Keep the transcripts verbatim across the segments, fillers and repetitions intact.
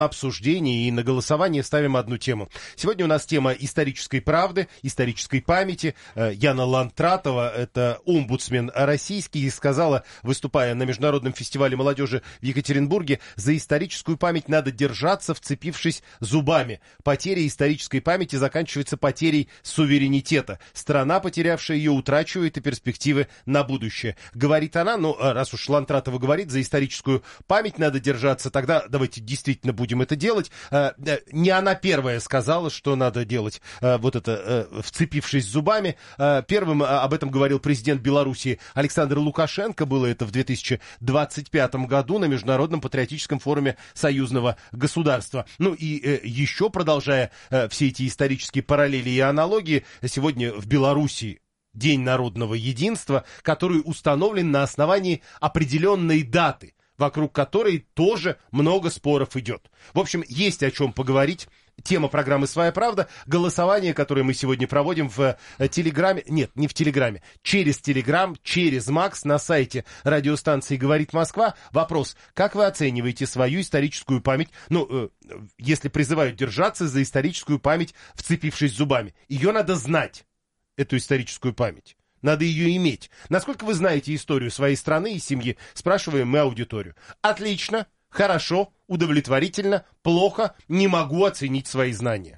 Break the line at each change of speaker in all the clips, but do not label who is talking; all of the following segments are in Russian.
обсуждении и на голосование ставим одну тему. Сегодня у нас тема исторической правды, исторической памяти. Яна Лантратова, это омбудсмен российский, сказала, выступая на Международном фестивале молодежи в Екатеринбурге: за историческую память надо держаться, вцепившись зубами. Потеря исторической памяти заканчивается потерей суверенитета. Страна, потерявшая ее, утрачивает и перспективы на будущее. Говорит она, ну, раз уж Лантратова говорит, за историческую память надо держаться, тогда давайте действительно будем это делать. Не она первая сказала, что надо делать, вот это, вцепившись зубами. Первым об этом говорил президент Белоруссии Александр Лукашенко. Было это в две тысячи двадцать пятом году на Международном патриотическом форуме союзного государства. Ну и еще, продолжая все эти исторические параллели и аналогии, сегодня в Белоруссии День народного единства, который установлен на основании определенной даты, вокруг которой тоже много споров идет. В общем, есть о чем поговорить. Тема программы «Своя правда». Голосование, которое мы сегодня проводим в Телеграме. Нет, не в Телеграме. Через Телеграм, через Макс на сайте радиостанции «Говорит Москва». Вопрос: как вы оцениваете свою историческую память? Ну, э, если призывают держаться за историческую память, вцепившись зубами. Ее надо знать, эту историческую память. Надо ее иметь. Насколько вы знаете историю своей страны и семьи? Спрашиваем мы аудиторию. Отлично, хорошо, удовлетворительно, плохо, не могу оценить свои знания.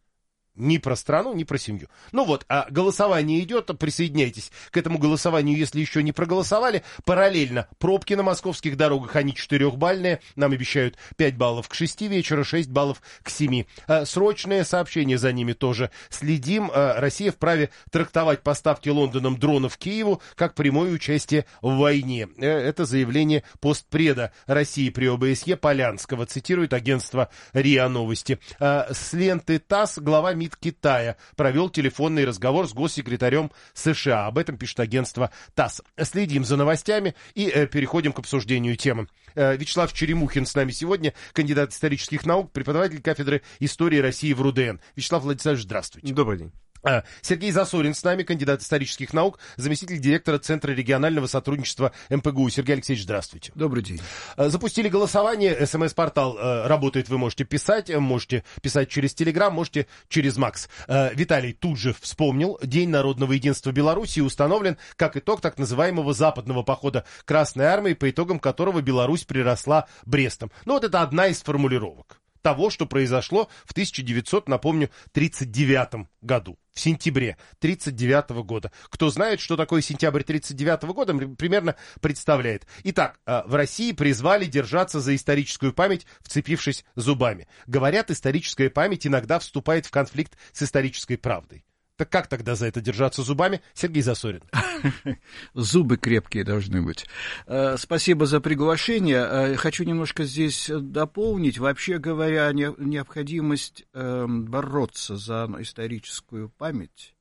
Ни про страну, ни про семью. Ну вот, а голосование идет, присоединяйтесь к этому голосованию, если еще не проголосовали. Параллельно пробки на московских дорогах, они четырехбальные, нам обещают пять баллов к шести вечера, шесть баллов к семи. А, срочное сообщение за ними тоже следим. А, Россия вправе трактовать поставки Лондоном дронов Киеву как прямое участие в войне. Это заявление постпреда России при ОБСЕ Полянского, цитирует агентство РИА Новости. А, с ленты ТАСС глава МИД Китая провел телефонный разговор с госсекретарем США. Об этом пишет агентство ТАСС. Следим за новостями и э, переходим к обсуждению темы. Э, Вячеслав Черемухин с нами сегодня, кандидат исторических наук, преподаватель кафедры истории России в РУДН. Вячеслав Владиславович, здравствуйте.
Добрый день.
Сергей Засорин с нами, кандидат исторических наук, заместитель директора Центра регионального сотрудничества эм пэ гэ у. Сергей Алексеевич, здравствуйте.
Добрый день.
Запустили голосование, СМС-портал работает, вы можете писать, можете писать через Телеграм, можете через Макс. Виталий тут же вспомнил, День народного единства Беларуси установлен как итог так называемого западного похода Красной Армии, по итогам которого Беларусь приросла Брестом. Ну вот это одна из формулировок того, что произошло в тысяча девятьсот, напомню, тридцать девятом году. В сентябре тридцать девятого года. Кто знает, что такое сентябрь тридцать девятого года, примерно представляет. Итак, в России призвали держаться за историческую память, вцепившись зубами. Говорят, историческая память иногда вступает в конфликт с исторической правдой. Так как тогда за это держаться зубами? Сергей Засорин.
Зубы крепкие должны быть. Спасибо за приглашение. Хочу немножко здесь дополнить. Вообще говоря, необходимость бороться за историческую память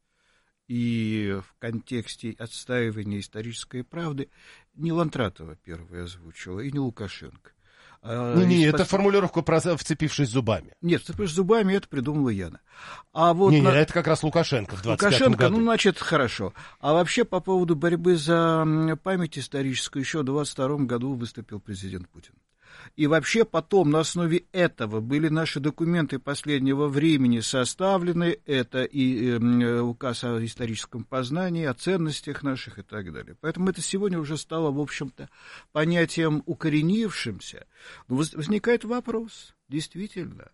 и в контексте отстаивания исторической правды не Лантратова первая озвучила, и не Лукашенко.
Не, не, это формулировка про «вцепившись зубами».
Нет, «вцепившись зубами» это придумала Яна. А вот
не,
на...
не, это как раз Лукашенко в двадцать пятом
Лукашенко,
году.
ну, значит, хорошо. А вообще по поводу борьбы за память историческую еще в двадцать втором году выступил президент Путин. И вообще потом на основе этого были наши документы последнего времени составлены. Это и э, указ о историческом познании, о ценностях наших и так далее. Поэтому это сегодня уже стало, в общем-то, понятием укоренившимся. Но возникает вопрос, действительно,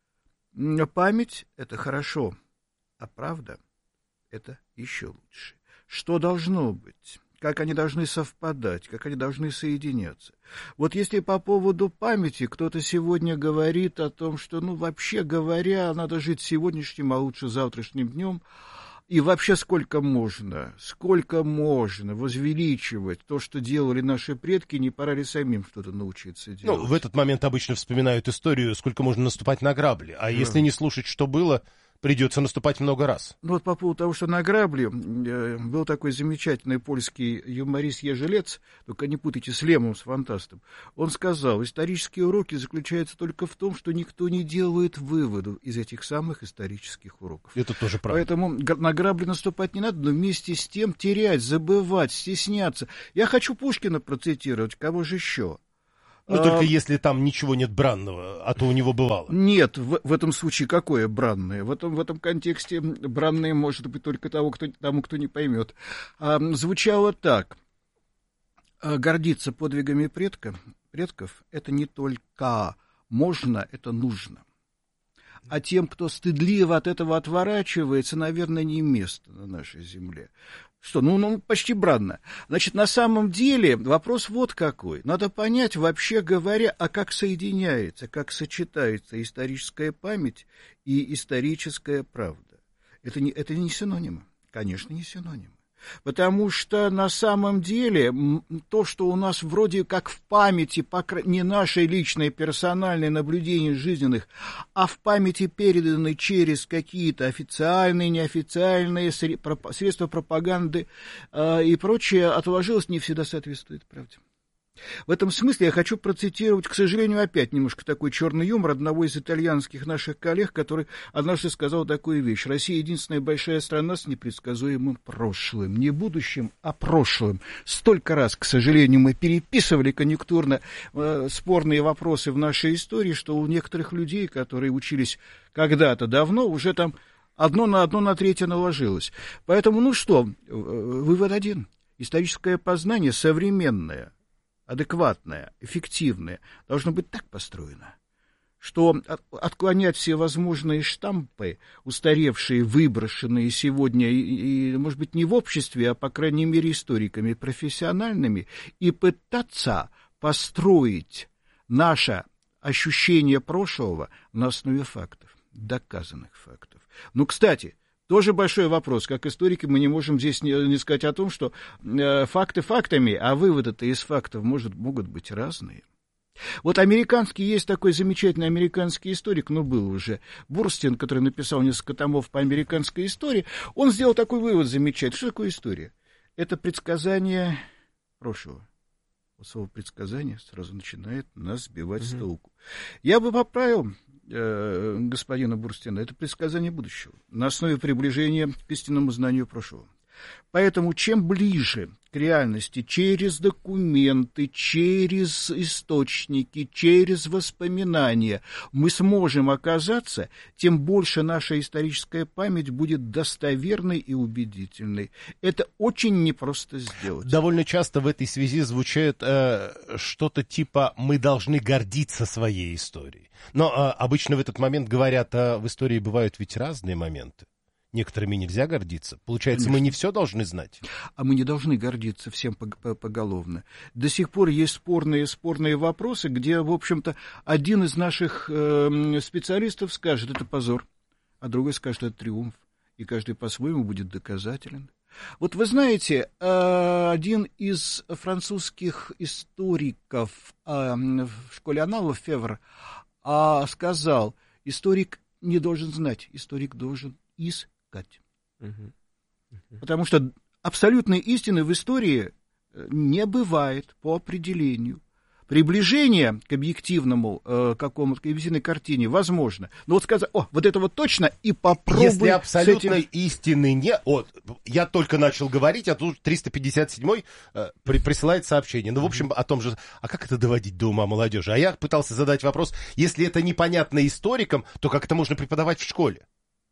память — это хорошо, а правда — это еще лучше. Что должно быть? Как они должны совпадать, как они должны соединяться. Вот если по поводу памяти кто-то сегодня говорит о том, что, ну, вообще говоря, надо жить сегодняшним, а лучше завтрашним днем, и вообще сколько можно, сколько можно возвеличивать то, что делали наши предки, не пора ли самим что-то научиться делать?
Ну, в этот момент обычно вспоминают историю, сколько можно наступать на грабли, а если не слушать, что было, придется наступать много раз.
Ну вот по поводу того, что на грабли, был такой замечательный польский юморист Ежелец, только не путайте с Лемом, с фантастом. Он сказал, исторические уроки заключаются только в том, что никто не делает выводов из этих самых исторических уроков.
Это тоже правда.
Поэтому на грабли наступать не надо, но вместе с тем терять, забывать, стесняться. Я хочу Пушкина процитировать, кого же еще?
Ну, только а, если там ничего нет бранного, а то у него бывало.
Нет, в, в этом случае какое бранное? В этом, в этом контексте бранное может быть только того, кто, тому, кто не поймет. А, звучало так. Гордиться подвигами предков, предков — это не только можно, это нужно. А тем, кто стыдливо от этого отворачивается, наверное, не место на нашей земле. Что, ну, ну, почти бранно. Значит, на самом деле вопрос вот какой. Надо понять, вообще говоря, а как соединяется, как сочетается историческая память и историческая правда. Это не, это не синонимы. Конечно, не синонимы. Потому что на самом деле то, что у нас вроде как в памяти, не наши личные персональные наблюдения жизненных, а в памяти переданы через какие-то официальные, неофициальные средства пропаганды э, и прочее, отложилось, не всегда соответствует правде. В этом смысле я хочу процитировать, к сожалению, опять немножко такой черный юмор одного из итальянских наших коллег, который однажды сказал такую вещь. Россия — единственная большая страна с непредсказуемым прошлым. Не будущим, а прошлым. Столько раз, к сожалению, мы переписывали конъюнктурно э, спорные вопросы в нашей истории, что у некоторых людей, которые учились когда-то давно, уже там одно на одно на третье наложилось. Поэтому, ну что, вывод один. Историческое познание современное, адекватное, эффективное, должно быть так построено, что отклонять все возможные штампы, устаревшие, выброшенные сегодня, и, и, может быть, не в обществе, а, по крайней мере, историками профессиональными, и пытаться построить наше ощущение прошлого на основе фактов, доказанных фактов. Ну, кстати, тоже большой вопрос. Как историки мы не можем здесь не, не сказать о том, что э, факты фактами, а выводы-то из фактов может, могут быть разные. Вот американский, есть такой замечательный американский историк, ну, был уже, Бурстин, который написал несколько томов по американской истории, он сделал такой вывод замечательный. Что такое история? Это предсказание прошлого. Вот слово предсказание сразу начинает нас сбивать mm-hmm. с толку. Я бы поправил э, господина Бурстина, это предсказание будущего на основе приближения к истинному знанию прошлого. Поэтому чем ближе к реальности через документы, через источники, через воспоминания мы сможем оказаться, тем больше наша историческая память будет достоверной и убедительной. Это очень непросто сделать.
Довольно часто в этой связи звучит э, что-то типа «мы должны гордиться своей историей». Но э, обычно в этот момент говорят, э, в истории бывают ведь разные моменты. Некоторыми нельзя гордиться. Получается, Конечно. Мы не все должны знать.
А мы не должны гордиться всем поголовно. До сих пор есть спорные, спорные вопросы, где, в общем-то, один из наших э, специалистов скажет, это позор, а другой скажет, это триумф. И каждый по-своему будет доказателен. Вот вы знаете, э, один из французских историков э, в школе аналогов Февр э, сказал, историк не должен знать, историк должен искать. Uh-huh. Uh-huh. Потому что абсолютной истины в истории не бывает по определению. Приближение к объективному э, какому-то, к объективной картине возможно. Но вот сказать, о, вот это вот точно, и попробуй.
Если абсолютной
этим...
истины нет, вот, я только начал говорить, а тут триста пятьдесят седьмой э, при, присылает сообщение. Ну, в общем, о том же, а как это доводить до ума молодежи? А я пытался задать вопрос, если это непонятно историкам, то как это можно преподавать в школе?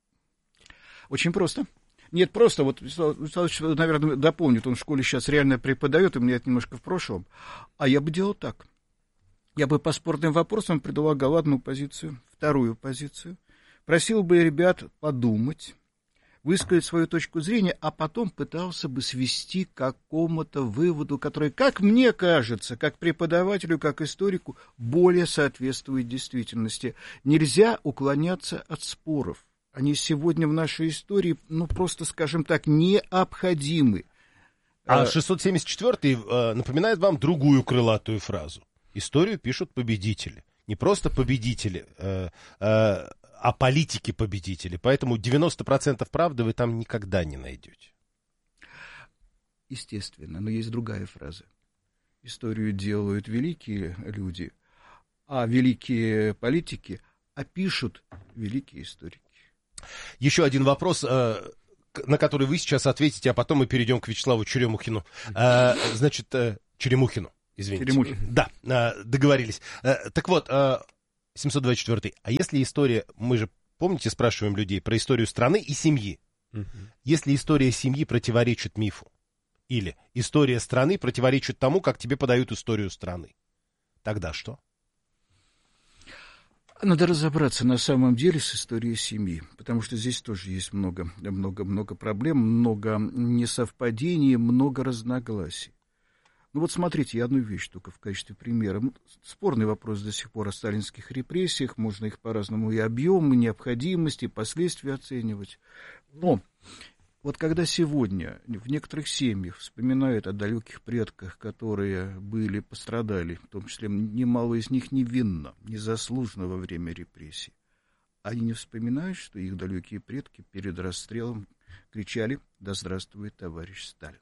Очень просто. Нет, просто, вот, наверное, дополнит, он в школе сейчас реально преподает, у меня это немножко в прошлом. А я бы делал так. Я бы по спорным вопросам предлагал одну позицию, вторую позицию. Просил бы ребят подумать, высказать свою точку зрения, а потом пытался бы свести к какому-то выводу, который, как мне кажется, как преподавателю, как историку, более соответствует действительности. Нельзя уклоняться от споров. Они сегодня в нашей истории, ну, просто, скажем так, необходимы.
А шестьсот семьдесят четвёртый э, напоминает вам другую крылатую фразу. Историю пишут победители. Не просто победители, э, э, а политики-победители. Поэтому девяносто процентов правды вы там никогда не найдете.
Естественно, но есть другая фраза. Историю делают великие люди, а великие политики опишут великие историки.
Еще один вопрос, на который вы сейчас ответите, а потом мы перейдем к Вячеславу Черемухину. Значит, Черемухину, Извините.
Черемухин.
Да, договорились. Так вот, семьсот двадцать четвёртый. А если история, мы же, помните, спрашиваем людей про историю страны и семьи. Угу. Если история семьи противоречит мифу, или история страны противоречит тому, как тебе подают историю страны, тогда что?
Надо разобраться на самом деле с историей семьи, потому что здесь тоже есть много, много, много проблем, много несовпадений, много разногласий. Ну вот смотрите, я одну вещь только в качестве примера. Спорный вопрос до сих пор о сталинских репрессиях, можно их по-разному и объем, и необходимость, и последствия оценивать. Но вот когда сегодня в некоторых семьях вспоминают о далеких предках, которые были, пострадали, в том числе немало из них невинно, незаслуженно во время репрессий, они не вспоминают, что их далекие предки перед расстрелом кричали: «Да здравствует товарищ Сталин!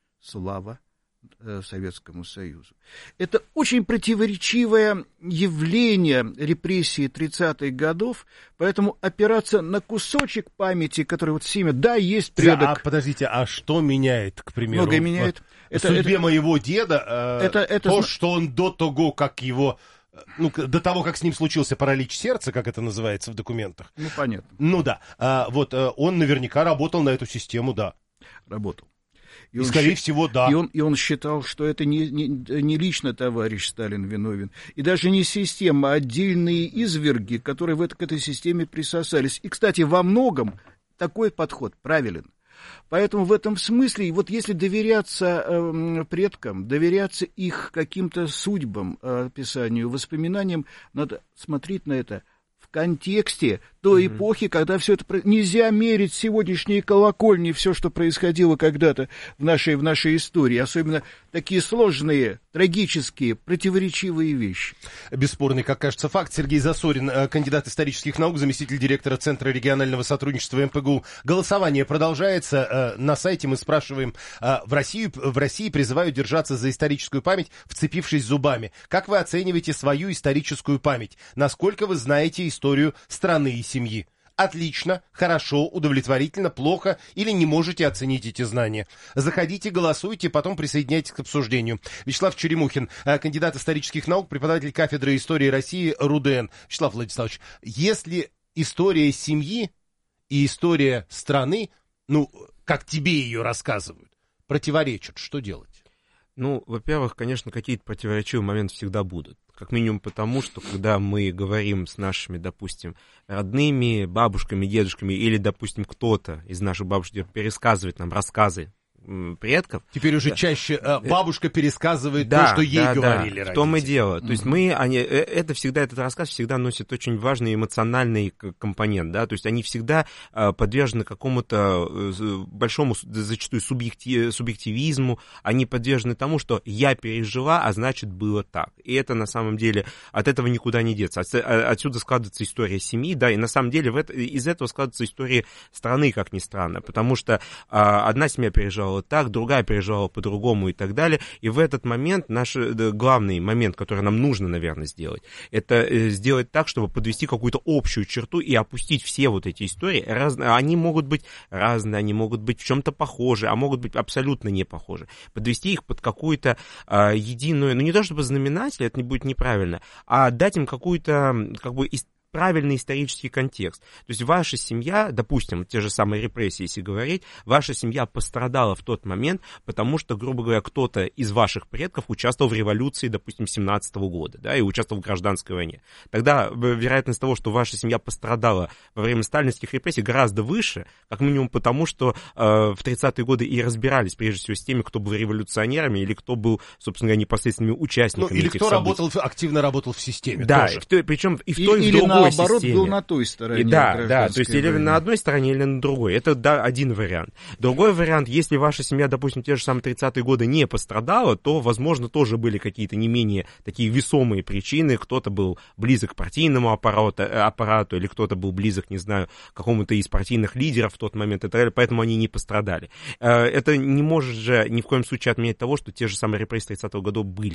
Слава Советскому Союзу». Это очень противоречивое явление репрессий тридцатых годов, поэтому опираться на кусочек памяти, который вот семя, да, есть предок.
Да, а подождите, а что меняет, к примеру,
многое меняет.
В
это,
судьбе
это,
моего деда, э,
это, это,
то,
это...
что он до того, как его... Ну, до того, как с ним случился паралич сердца, как это называется в документах.
Ну, понятно.
Ну, да. А, вот он наверняка работал на эту систему, да.
Работал.
И, и скорее счит... всего, да.
И он, и он считал, что это не, не, не лично товарищ Сталин виновен, и даже не система, а отдельные изверги, которые в это, к этой системе присосались. И, кстати, во многом такой подход правилен. Поэтому в этом смысле, вот если доверяться э, предкам, доверяться их каким-то судьбам, э, описанию, воспоминаниям, надо смотреть на это в контексте той mm-hmm. эпохи, когда все это... Нельзя мерить сегодняшние колокольни, все, что происходило когда-то в нашей, в нашей истории, особенно такие сложные, трагические, противоречивые вещи.
Бесспорный, как кажется, факт. Сергей Засорин, кандидат исторических наук, заместитель директора Центра регионального сотрудничества эм пэ гэ у. Голосование продолжается. На сайте мы спрашиваем, в России, в России призывают держаться за историческую память, вцепившись зубами. Как вы оцениваете свою историческую память? Насколько вы знаете историю страны и семьи? Отлично, хорошо, удовлетворительно, плохо или не можете оценить эти знания. Заходите, голосуйте, потом присоединяйтесь к обсуждению. Вячеслав Черемухин, кандидат исторических наук, преподаватель кафедры истории России РУДН. Вячеслав Владиславович, если история семьи и история страны, ну, как тебе ее рассказывают, противоречат, что делать?
Ну, во-первых, конечно, какие-то противоречивые моменты всегда будут. Как минимум потому, что когда мы говорим с нашими, допустим, родными, бабушками, дедушками, или, допустим, кто-то из наших бабушек пересказывает нам рассказы предков.
Теперь уже чаще э, бабушка пересказывает
да,
то, что ей
да,
говорили
да,
родители.
В том и дело. То
Mm-hmm.
есть мы, они, это всегда, этот рассказ всегда носит очень важный эмоциональный компонент, да, то есть они всегда э, подвержены какому-то э, большому, зачастую, субъекти, субъективизму, они подвержены тому, что я пережила, а значит было так. И это на самом деле, от этого никуда не деться. От, отсюда складывается история семьи, да, и на самом деле в это, из этого складывается история страны, как ни странно, потому что э, одна семья переживала так, другая переживала по-другому и так далее. И в этот момент наш главный момент, который нам нужно, наверное, сделать, это сделать так, чтобы подвести какую-то общую черту и опустить все вот эти истории. Разные, они могут быть разные, они могут быть в чем-то похожи, а могут быть абсолютно не похожи. Подвести их под какую-то а, единую, ну не то чтобы знаменатель, это не будет неправильно, а дать им какую-то, как бы, правильный исторический контекст. То есть ваша семья, допустим, те же самые репрессии, если говорить, ваша семья пострадала в тот момент, потому что, грубо говоря, кто-то из ваших предков участвовал в революции, допустим, семнадцатого года, да, и участвовал в гражданской войне. Тогда вероятность того, что ваша семья пострадала во время сталинских репрессий, гораздо выше, как минимум потому, что э, в тридцатые годы и разбирались, прежде всего, с теми, кто был революционерами или кто был, собственно говоря, непосредственными участниками,
ну, или
этих
кто
событий.
работал, активно работал в системе.
Да,
тоже.
И в, причем и в
и,
той, и в
или
другой
наоборот,
системе.
был на той стороне.
И, да, да, то есть или
войны.
на одной стороне, или на другой. Это да, один вариант. Другой вариант, если ваша семья, допустим, те же самые тридцатые годы не пострадала, то, возможно, тоже были какие-то не менее такие весомые причины. Кто-то был близок к партийному аппарату, аппарату или кто-то был близок, не знаю, к какому-то из партийных лидеров в тот момент, и так далее, поэтому они не пострадали. Это не может же ни в коем случае отменять того, что те же самые репрессии тридцатых годов были.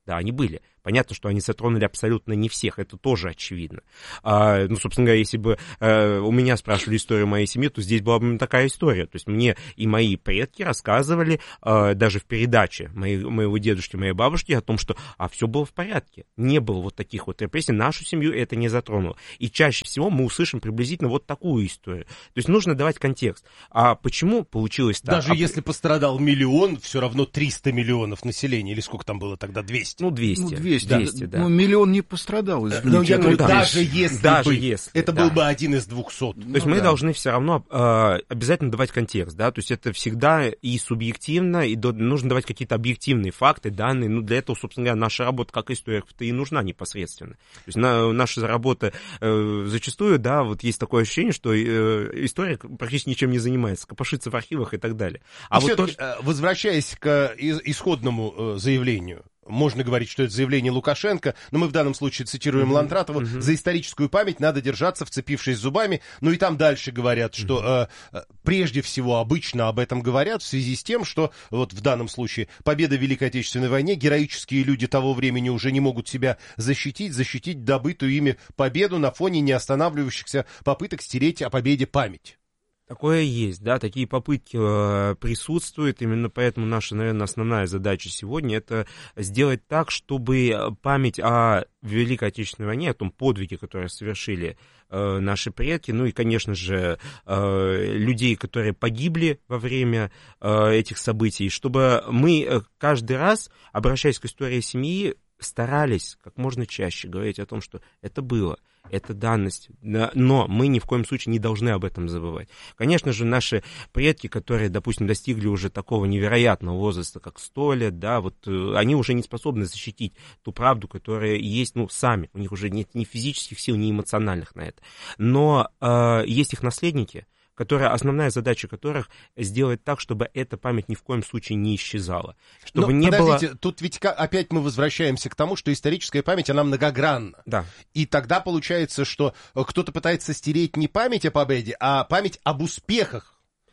Да, они были. Понятно, что они затронули абсолютно не всех, это тоже очевидно. А, ну, собственно говоря, если бы а, у меня спрашивали историю моей семьи, то здесь была бы такая история. То есть мне и мои предки рассказывали, а, даже в передаче моей, моего дедушки, моей бабушки, о том, что а, все было в порядке. Не было вот таких вот репрессий, нашу семью это не затронуло. И чаще всего мы услышим приблизительно вот такую историю. То есть нужно давать контекст. А почему получилось так?
Даже
а...
если пострадал миллион, все равно триста миллионов населения, или сколько там было тогда, двести?
Ну, двести.
Ну, двести.
двести, да.
Ну, миллион не пострадал, извините.
Ну, я говорю,
да.
даже если
даже
бы,
если,
это
да.
был бы один из двухсот.
То есть
ну,
мы
да.
должны все равно э, обязательно давать контекст, да, то есть это всегда и субъективно, и до, нужно давать какие-то объективные факты, данные, ну, для этого, собственно говоря, наша работа как историков-то и нужна непосредственно. То есть на, наша работа э, зачастую, да, вот есть такое ощущение, что э, историк практически ничем не занимается, копошится в архивах и так далее. А
и
вот
все-таки,
то,
возвращаясь к исходному заявлению, можно говорить, что это заявление Лукашенко, но мы в данном случае цитируем uh-huh, Лантратову. Uh-huh. За историческую память надо держаться, вцепившись зубами. Ну и там дальше говорят, что uh-huh. э, прежде всего обычно об этом говорят в связи с тем, что вот в данном случае победа в Великой Отечественной войне, героические люди того времени уже не могут себя защитить, защитить добытую ими победу на фоне неостанавливающихся попыток стереть о победе память.
Такое есть, да, такие попытки э, присутствуют, именно поэтому наша, наверное, основная задача сегодня — это сделать так, чтобы память о Великой Отечественной войне, о том подвиге, который совершили э, наши предки, ну и, конечно же, э, людей, которые погибли во время э, этих событий, чтобы мы каждый раз, обращаясь к истории семьи, старались как можно чаще говорить о том, что это было, это данность, но мы ни в коем случае не должны об этом забывать. Конечно же, наши предки, которые, допустим, достигли уже такого невероятного возраста, как сто лет, да, вот они уже не способны защитить ту правду, которая есть, ну, сами, у них уже нет ни физических сил, ни эмоциональных на это. Но э, есть их наследники, которая, основная задача которых сделать так, чтобы эта память ни в коем случае не исчезала. Чтобы
Но,
не
подождите,
было...
тут ведь опять мы возвращаемся к тому, что историческая память, она многогранна.
Да.
И тогда получается, что кто-то пытается стереть не память о победе, а память об успехах.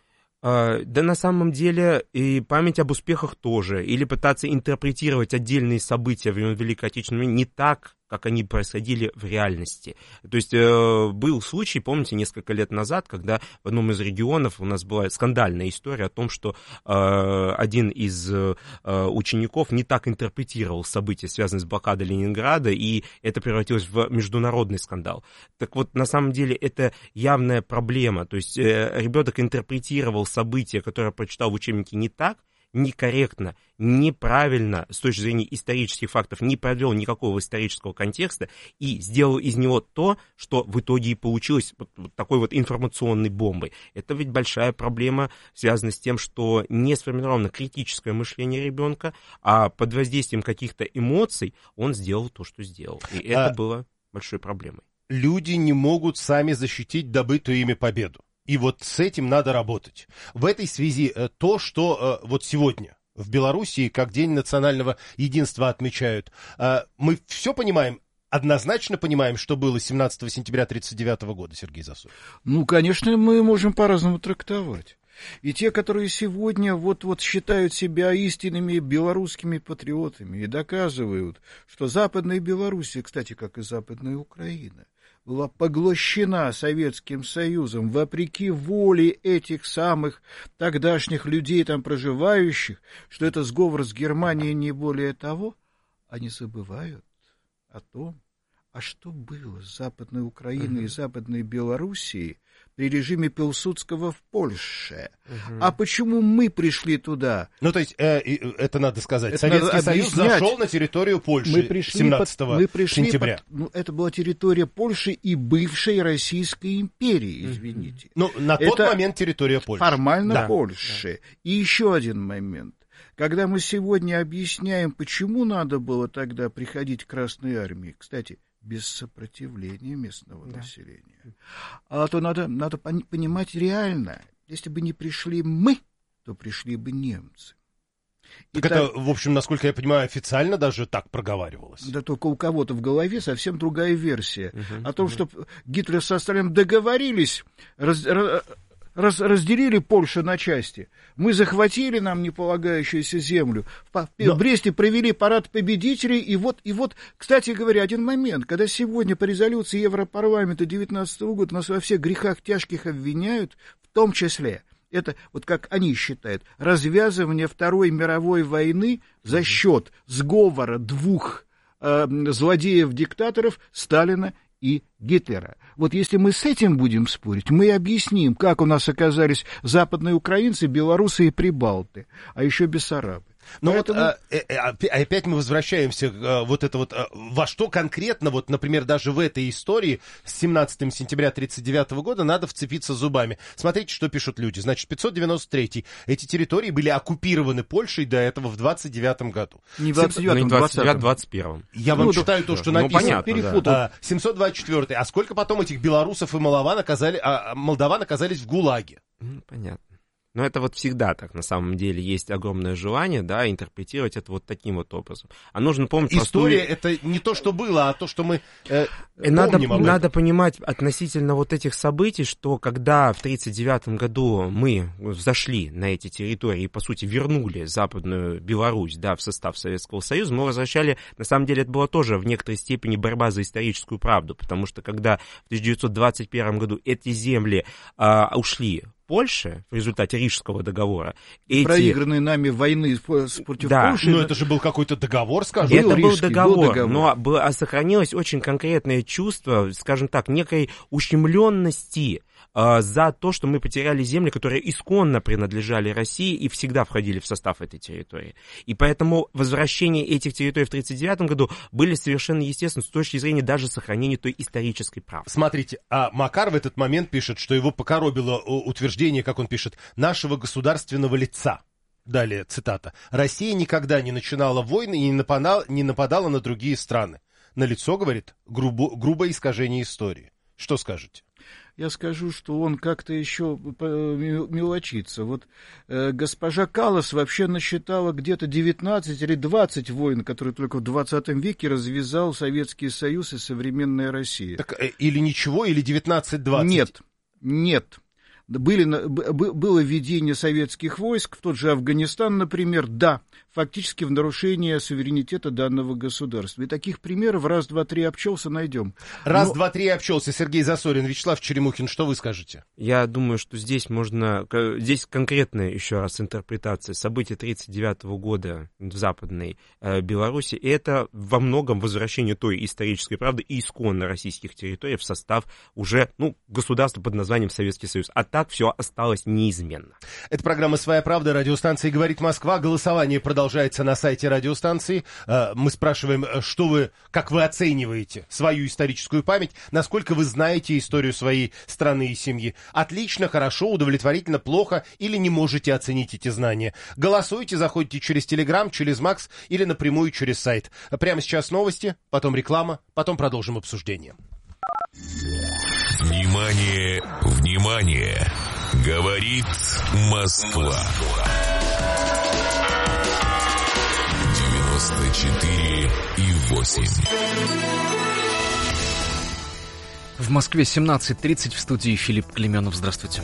Да на самом деле и память об успехах тоже. Или пытаться интерпретировать отдельные события времен Великой Отечественной войны не так, как они происходили в реальности. То есть э, был случай, помните, несколько лет назад, когда в одном из регионов у нас была скандальная история о том, что э, один из э, учеников не так интерпретировал события, связанные с блокадой Ленинграда, и это превратилось в международный скандал. Так вот, на самом деле, это явная проблема. То есть э, ребенок интерпретировал события, которые прочитал в учебнике, не так, некорректно, неправильно с точки зрения исторических фактов, не провел никакого исторического контекста и сделал из него то, что в итоге и получилось вот, вот такой вот информационной бомбой. Это ведь большая проблема, связанная с тем, что не сформировано критическое мышление ребенка, а под воздействием каких-то эмоций он сделал то, что сделал. И это а... было большой проблемой.
Люди не могут сами защитить добытую ими победу. И вот с этим надо работать. В этой связи то, что вот сегодня в Белоруссии, как День национального единства отмечают, мы все понимаем, однозначно понимаем, что было семнадцатого сентября тысяча девятьсот тридцать девятого года, Сергей Засулин?
Ну, конечно, мы можем по-разному трактовать. И те, которые сегодня вот-вот считают себя истинными белорусскими патриотами и доказывают, что Западная Белоруссия, кстати, как и Западная Украина, была поглощена Советским Союзом вопреки воле этих самых тогдашних людей, там проживающих, что это сговор с Германией, не более того, они забывают о том, а что было с Западной Украиной uh-huh. и Западной Белоруссией при режиме Пилсудского в Польше. Uh-huh. А почему мы пришли туда?
Ну, то есть, э, это надо сказать,
это
Советский
надо
Союз
объяснять.
Зашел на территорию Польши
мы пришли
семнадцатого
под, мы пришли
сентября.
Под, ну, это была территория Польши и бывшей Российской империи, извините.
Ну, на тот
это
момент территория Польши.
Формально
да.
Польши.
Да.
И еще один момент. Когда мы сегодня объясняем, почему надо было тогда приходить к Красной Армии, кстати, без сопротивления местного да. населения, а то надо, надо понимать реально, если бы не пришли мы, то пришли бы немцы.
И так, так это, в общем, насколько я понимаю, официально даже так проговаривалось.
Да только у кого-то в голове совсем другая версия. Uh-huh, о том, uh-huh. что Гитлер со Сталиным договорились раз, раз, раз, разделили Польшу на части. Мы захватили нам неполагающуюся землю. В, Но... в Бресте провели парад победителей. И вот, и вот, кстати говоря, один момент. Когда сегодня по резолюции Европарламента две тысячи девятнадцатого года нас во всех грехах тяжких обвиняют, в том числе, это, вот как они считают, развязывание Второй мировой войны за счет сговора двух э, злодеев-диктаторов Сталина и Гитлера. Вот если мы с этим будем спорить, мы объясним, как у нас оказались западные украинцы, белорусы и прибалты, а еще бессарабы.
Но Поэтому... вот а, а, опять мы возвращаемся а, вот это вот а, во что конкретно, вот, например, даже в этой истории с семнадцатого сентября тысяча девятьсот тридцать девятого года надо вцепиться зубами. Смотрите, что пишут люди. Значит, пятьсот девяносто третий. Эти территории были оккупированы Польшей до этого в двадцать девятом году.
Не в двадцать девятом, в
двадцать первом.
Я вам ну, читаю то, что ну, написано.
Понятно,
да. семьсот двадцать четвёртый. А сколько потом этих белорусов и молдаван оказались, а, молдаван оказались в ГУЛАГе?
Ну, понятно. Но это вот всегда так, на самом деле, есть огромное желание, да, интерпретировать это вот таким вот образом. А нужно помнить...
История —
простую...
это не то, что было, а то, что мы э,
надо,
помним об этом.
Надо понимать относительно вот этих событий, что когда в тридцать девятом году мы взошли на эти территории и, по сути, вернули Западную Беларусь, да, в состав Советского Союза, мы возвращали, на самом деле, это была тоже в некоторой степени борьба за историческую правду, потому что когда в тысяча девятьсот двадцать первом году эти земли а, ушли Польши в результате Рижского договора. Эти...
Проигранные нами войны против
да.
Польши.
Но это же был какой-то договор, скажем.
Это был
Рижский,
договор,
был договор,
но было, сохранилось очень конкретное чувство, скажем так, некой ущемленности э, за то, что мы потеряли земли, которые исконно принадлежали России и всегда входили в состав этой территории. И поэтому возвращение этих территорий в тридцать девятом году были совершенно естественны с точки зрения даже сохранения той исторической правды.
Смотрите, а Макар в этот момент пишет, что его покоробило утверждение, как он пишет, нашего государственного лица. Далее, цитата. «Россия никогда не начинала войны и не нападала, не нападала на другие страны. Налицо, говорит, грубо, грубое искажение истории». Что скажете?
Я скажу, что он как-то еще мелочится. Вот э, госпожа Каллас вообще насчитала где-то девятнадцать или двадцать войн, которые только в двадцатом веке развязал Советский Союз и современная Россия.
Так, э, или ничего, или девятнадцать-двадцать?
Нет, нет. Были, было введение советских войск в тот же Афганистан, например, да, фактически в нарушение суверенитета данного государства. И таких примеров раз, два, три обчелся найдем.
Раз,
Но...
два, три обчелся. Сергей Засорин, Вячеслав Черемухин, что вы скажете?
Я думаю, что здесь можно, здесь конкретная еще раз интерпретация событий тридцать девятого года в Западной э, Беларуси. И это во многом возвращение той исторической правды и исконно российских территорий в состав уже, ну, государства под названием Советский Союз. А так все осталось неизменно.
Это программа «Своя правда», радиостанции «Говорит Москва». Голосование продолжается на сайте радиостанции. Мы спрашиваем, что вы, как вы оцениваете свою историческую память, насколько вы знаете историю своей страны и семьи. Отлично, хорошо, удовлетворительно, плохо или не можете оценить эти знания. Голосуйте, заходите через Телеграм, через Макс или напрямую через сайт. Прямо сейчас новости, потом реклама, потом продолжим обсуждение.
Внимание, внимание! Говорит Москва. девяносто четыре и восемь.
В Москве семнадцать тридцать, в студии Филипп Клеменов. Здравствуйте.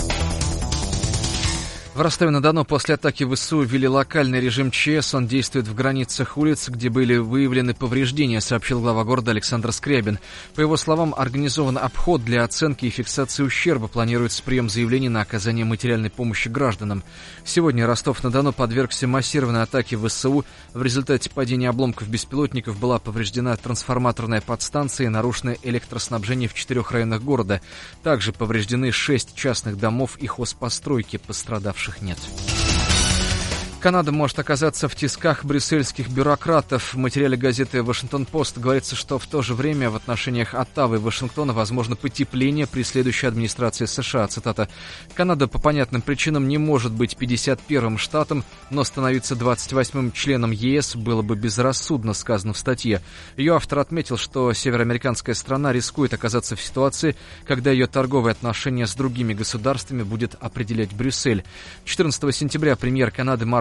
В Ростове-на-Дону после атаки ВСУ ввели локальный режим ЧС. Он действует в границах улиц, где были выявлены повреждения, сообщил глава города Александр Скрябин. По его словам, организован обход для оценки и фиксации ущерба. Планируется прием заявлений на оказание материальной помощи гражданам. Сегодня Ростов-на-Дону подвергся массированной атаке ВСУ. В результате падения обломков беспилотников была повреждена трансформаторная подстанция и нарушено электроснабжение в четырех районах города. Также повреждены шесть частных домов и хозпостройки, пострадавших нет. Канада может оказаться в тисках брюссельских бюрократов. В материале газеты «Вашингтон-Пост» говорится, что в то же время в отношениях Оттавы и Вашингтона возможно потепление при следующей администрации США. Цитата. «Канада по понятным причинам не может быть пятьдесят первым штатом, но становиться двадцать восьмым членом ЕС было бы безрассудно», сказано в статье. Ее автор отметил, что североамериканская страна рискует оказаться в ситуации, когда ее торговые отношения с другими государствами будет определять Брюссель. четырнадцатого сентября премьер Канады Марк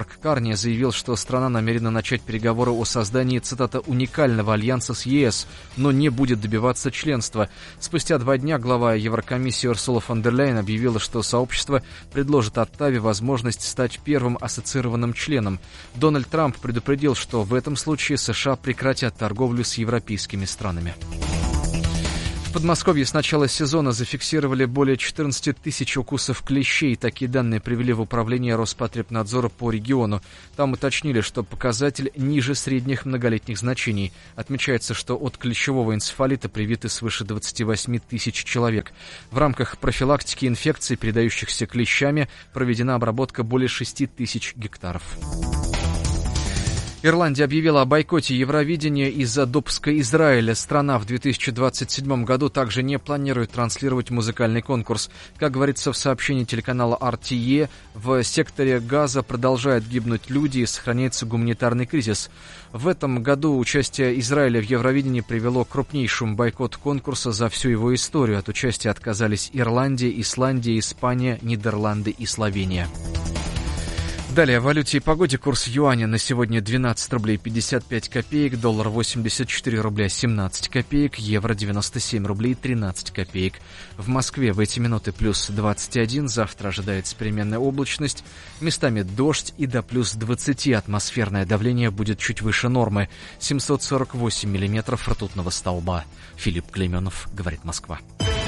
Марк Карни заявил, что страна намерена начать переговоры о создании, цитата, «уникального альянса с ЕС», но не будет добиваться членства. Спустя два дня глава Еврокомиссии Урсула фон дер Ляйен объявила, что сообщество предложит Оттаве возможность стать первым ассоциированным членом. Дональд Трамп предупредил, что в этом случае США прекратят торговлю с европейскими странами. В Подмосковье с начала сезона зафиксировали более четырнадцать тысяч укусов клещей. Такие данные привели в управление Роспотребнадзора по региону. Там уточнили, что показатель ниже средних многолетних значений. Отмечается, что от клещевого энцефалита привиты свыше двадцать восемь тысяч человек. В рамках профилактики инфекций, передающихся клещами, проведена обработка более шести тысяч гектаров. Ирландия объявила о бойкоте Евровидения из-за допуска Израиля. Страна в две тысячи двадцать седьмом году также не планирует транслировать музыкальный конкурс. Как говорится в сообщении телеканала эр ти и, в секторе Газа продолжают гибнуть люди и сохраняется гуманитарный кризис. В этом году участие Израиля в Евровидении привело к крупнейшему бойкоту конкурса за всю его историю. От участия отказались Ирландия, Исландия, Испания, Нидерланды и Словения. Далее о валюте и погоде. Курс юаня на сегодня двенадцать рублей пятьдесят пять копеек, доллар восемьдесят четыре рубля семнадцать копеек, евро девяносто семь рублей тринадцать копеек. В Москве в эти минуты плюс двадцать один, завтра ожидается переменная облачность, местами дождь и до плюс двадцати. Атмосферное давление будет чуть выше нормы, семьсот сорок восемь миллиметров ртутного столба. Филипп Клейменов, говорит Москва.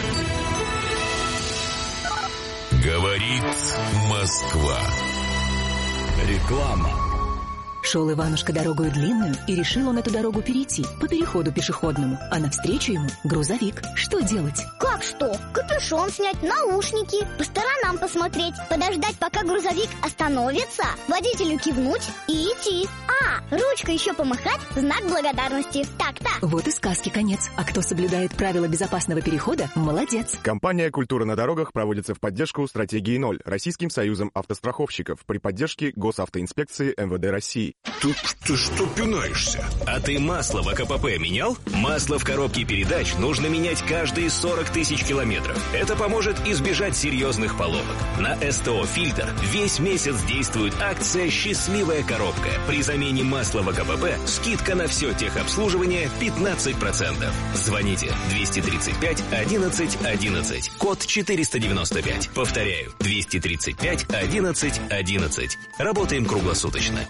Говорит Москва.
Реклама.
Шел Иванушка дорогою длинную, и решил он эту дорогу перейти по переходу пешеходному, а навстречу ему грузовик. Что делать?
Как что? Капюшон снять, наушники, по сторонам посмотреть, подождать, пока грузовик остановится, водителю кивнуть и идти. А, ручкой еще помахать, знак благодарности. Так-так.
Вот и сказки конец. А кто соблюдает правила безопасного перехода, молодец.
Компания «Культура на дорогах» проводится в поддержку стратегии ноль Российским союзом автостраховщиков при поддержке Госавтоинспекции эм вэ дэ России.
Ты, ты что пинаешься?
А ты масло в АКПП менял? Масло в коробке передач нужно менять каждые сорок тысяч километров. Это поможет избежать серьезных поломок. На СТО «Фильтр» весь месяц действует акция «Счастливая коробка». При замене масла в АКПП скидка на все техобслуживание пятнадцать процентов. Звоните двести тридцать пять одиннадцать одиннадцать, код четыреста девяносто пять. Повторяю, двести тридцать пять одиннадцать одиннадцать. Работаем круглосуточно.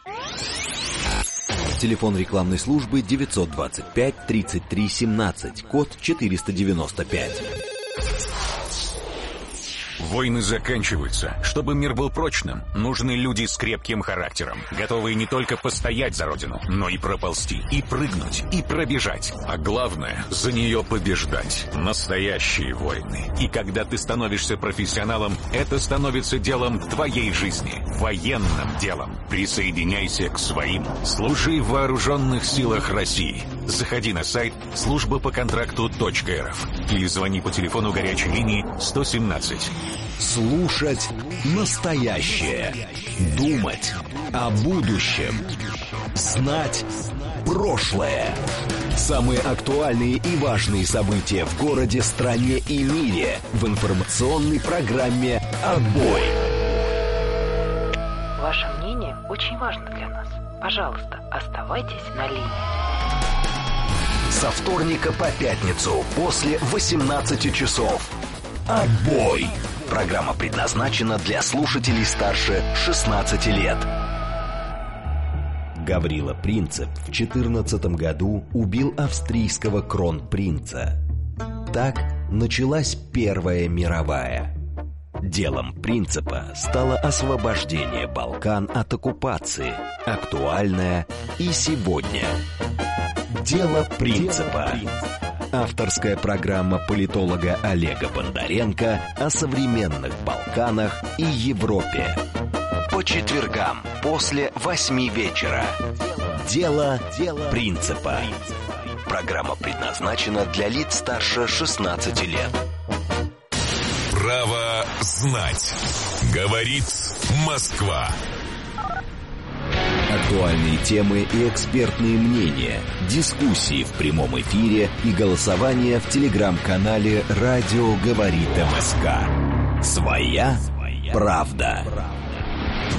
Телефон рекламной службы девятьсот двадцать пять тридцать три семнадцать, код четыреста девяносто пять.
Войны заканчиваются. Чтобы мир был прочным, нужны люди с крепким характером, готовые не только постоять за родину, но и проползти, и прыгнуть, и пробежать. А главное, за нее побеждать. Настоящие войны. И когда ты становишься профессионалом, это становится делом твоей жизни. Военным делом. Присоединяйся к своим. Служи в вооруженных силах России. Заходи на сайт служба по контракту точка эр эф или звони по телефону горячей линии сто семнадцать.
Слушать настоящее. Думать о будущем. Знать прошлое. Самые актуальные и важные события в городе, стране и мире в информационной программе «Отбой».
Ваше мнение очень важно для нас. Пожалуйста, оставайтесь на линии.
Со вторника по пятницу после восемнадцати часов. «Отбой». Программа предназначена для слушателей старше шестнадцати лет. Гаврила Принцип в четырнадцатом году убил австрийского кронпринца. Так началась Первая мировая. Делом Принципа стало освобождение Балкан от оккупации, актуальное и сегодня. Дело Принципа. Авторская программа политолога Олега Бондаренко о современных Балканах и Европе. По четвергам после восьми вечера. Дело Принципа. Программа предназначена для лиц старше шестнадцати лет.
Право знать. Говорит Москва.
Актуальные темы и экспертные мнения, дискуссии в прямом эфире и голосование в телеграм-канале «Радио говорит МСК». Своя правда.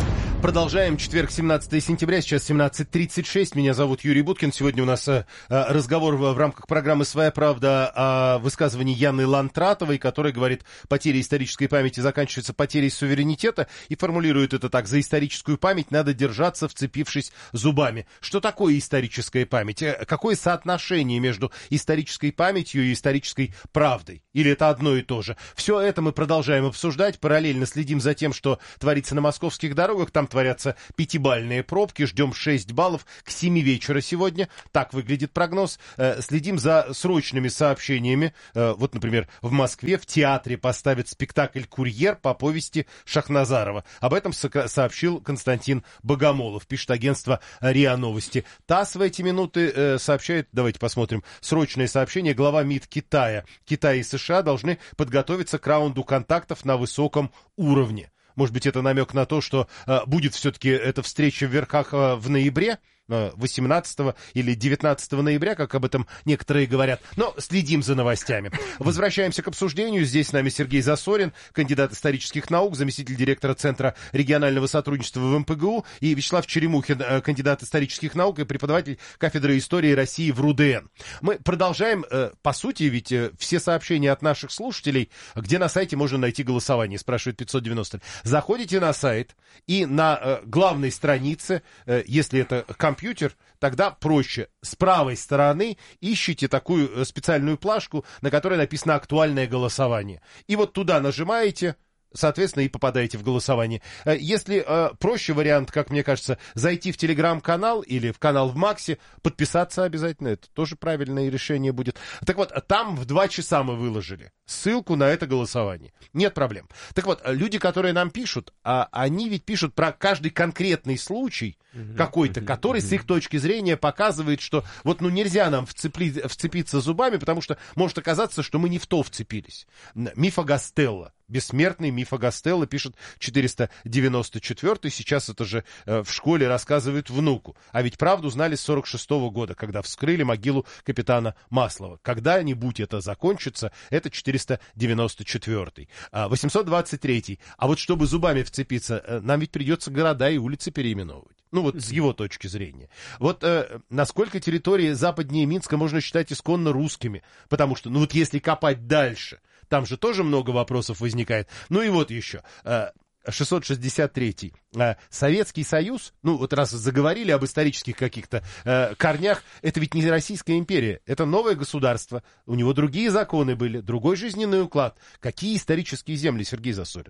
Продолжаем. Четверг, семнадцатое сентября, сейчас семнадцать тридцать шесть. Меня зовут Юрий Буткин. Сегодня у нас э, разговор в, в рамках программы «Своя правда» о высказывании Яны Лантратовой, которая говорит, потеря исторической памяти заканчивается потерей суверенитета, и формулирует это так: за историческую память надо держаться, вцепившись зубами. Что такое историческая память? Какое соотношение между исторической памятью и исторической правдой? Или это одно и то же? Все это мы продолжаем обсуждать, параллельно следим за тем, что творится на московских дорогах. Там творятся пятибалльные пробки, ждем шесть баллов к семи вечера сегодня. Так выглядит прогноз. Следим за срочными сообщениями. Вот, например, в Москве в театре поставят спектакль «Курьер» по повести Шахназарова. Об этом сообщил Константин Богомолов, пишет агентство РИА Новости. ТАСС в эти минуты сообщает, давайте посмотрим, срочное сообщение. Глава МИД Китая. Китай и США должны подготовиться к раунду контактов на высоком уровне. Может быть, это намек на то, что э, будет все-таки эта встреча в верхах э, в ноябре, э, восемнадцатого или девятнадцатого ноября, как об этом некоторые говорят. Но следим за новостями. Возвращаемся к обсуждению. Здесь с нами Сергей Засорин, кандидат исторических наук, заместитель директора Центра регионального сотрудничества в эм пэ гэ у, и Вячеслав Черемухин, э, кандидат исторических наук и преподаватель кафедры истории России в РУДН. Мы продолжаем, э, по сути, ведь э, все сообщения от наших слушателей, где на сайте можно найти голосование, спрашивает пятьсот девяносто. Заходите на сайт, и на э, главной странице, э, если это компьютер, тогда проще. С правой стороны ищите такую э, специальную плашку, на которой написано «Актуальное голосование». И вот туда нажимаете, соответственно, и попадаете в голосование. Если э, проще вариант, как мне кажется, зайти в телеграм-канал или в канал в Максе, подписаться обязательно, это тоже правильное решение будет. Так вот, там в два часа мы выложили ссылку на это голосование. Нет проблем. Так вот, люди, которые нам пишут, а, они ведь пишут про каждый конкретный случай uh-huh, какой-то, uh-huh, который uh-huh. с их точки зрения показывает, что вот ну нельзя нам вцепли, вцепиться зубами, потому что может оказаться, что мы не в то вцепились. Миф о Гастелло. Бессмертный миф о Гастелло, пишет четыреста девяносто четвёртый. Сейчас это же э, в школе рассказывают внуку. А ведь правду знали с сорок шестого года, когда вскрыли могилу капитана Маслова. Когда-нибудь это закончится, это четыреста девяносто четвёртый. А, восемьсот двадцать третий. А вот чтобы зубами вцепиться, э, нам ведь придется города и улицы переименовывать. Ну вот с его точки зрения. Вот э, насколько территории западнее Минска можно считать исконно русскими? Потому что, ну вот если копать дальше, там же тоже много вопросов возникает. Ну и вот еще. шестьсот шестьдесят третий. Советский Союз, ну вот раз заговорили об исторических каких-то э, корнях, это ведь не Российская империя, это новое государство. У него другие законы были, другой жизненный уклад. Какие исторические земли, Сергей Засорин?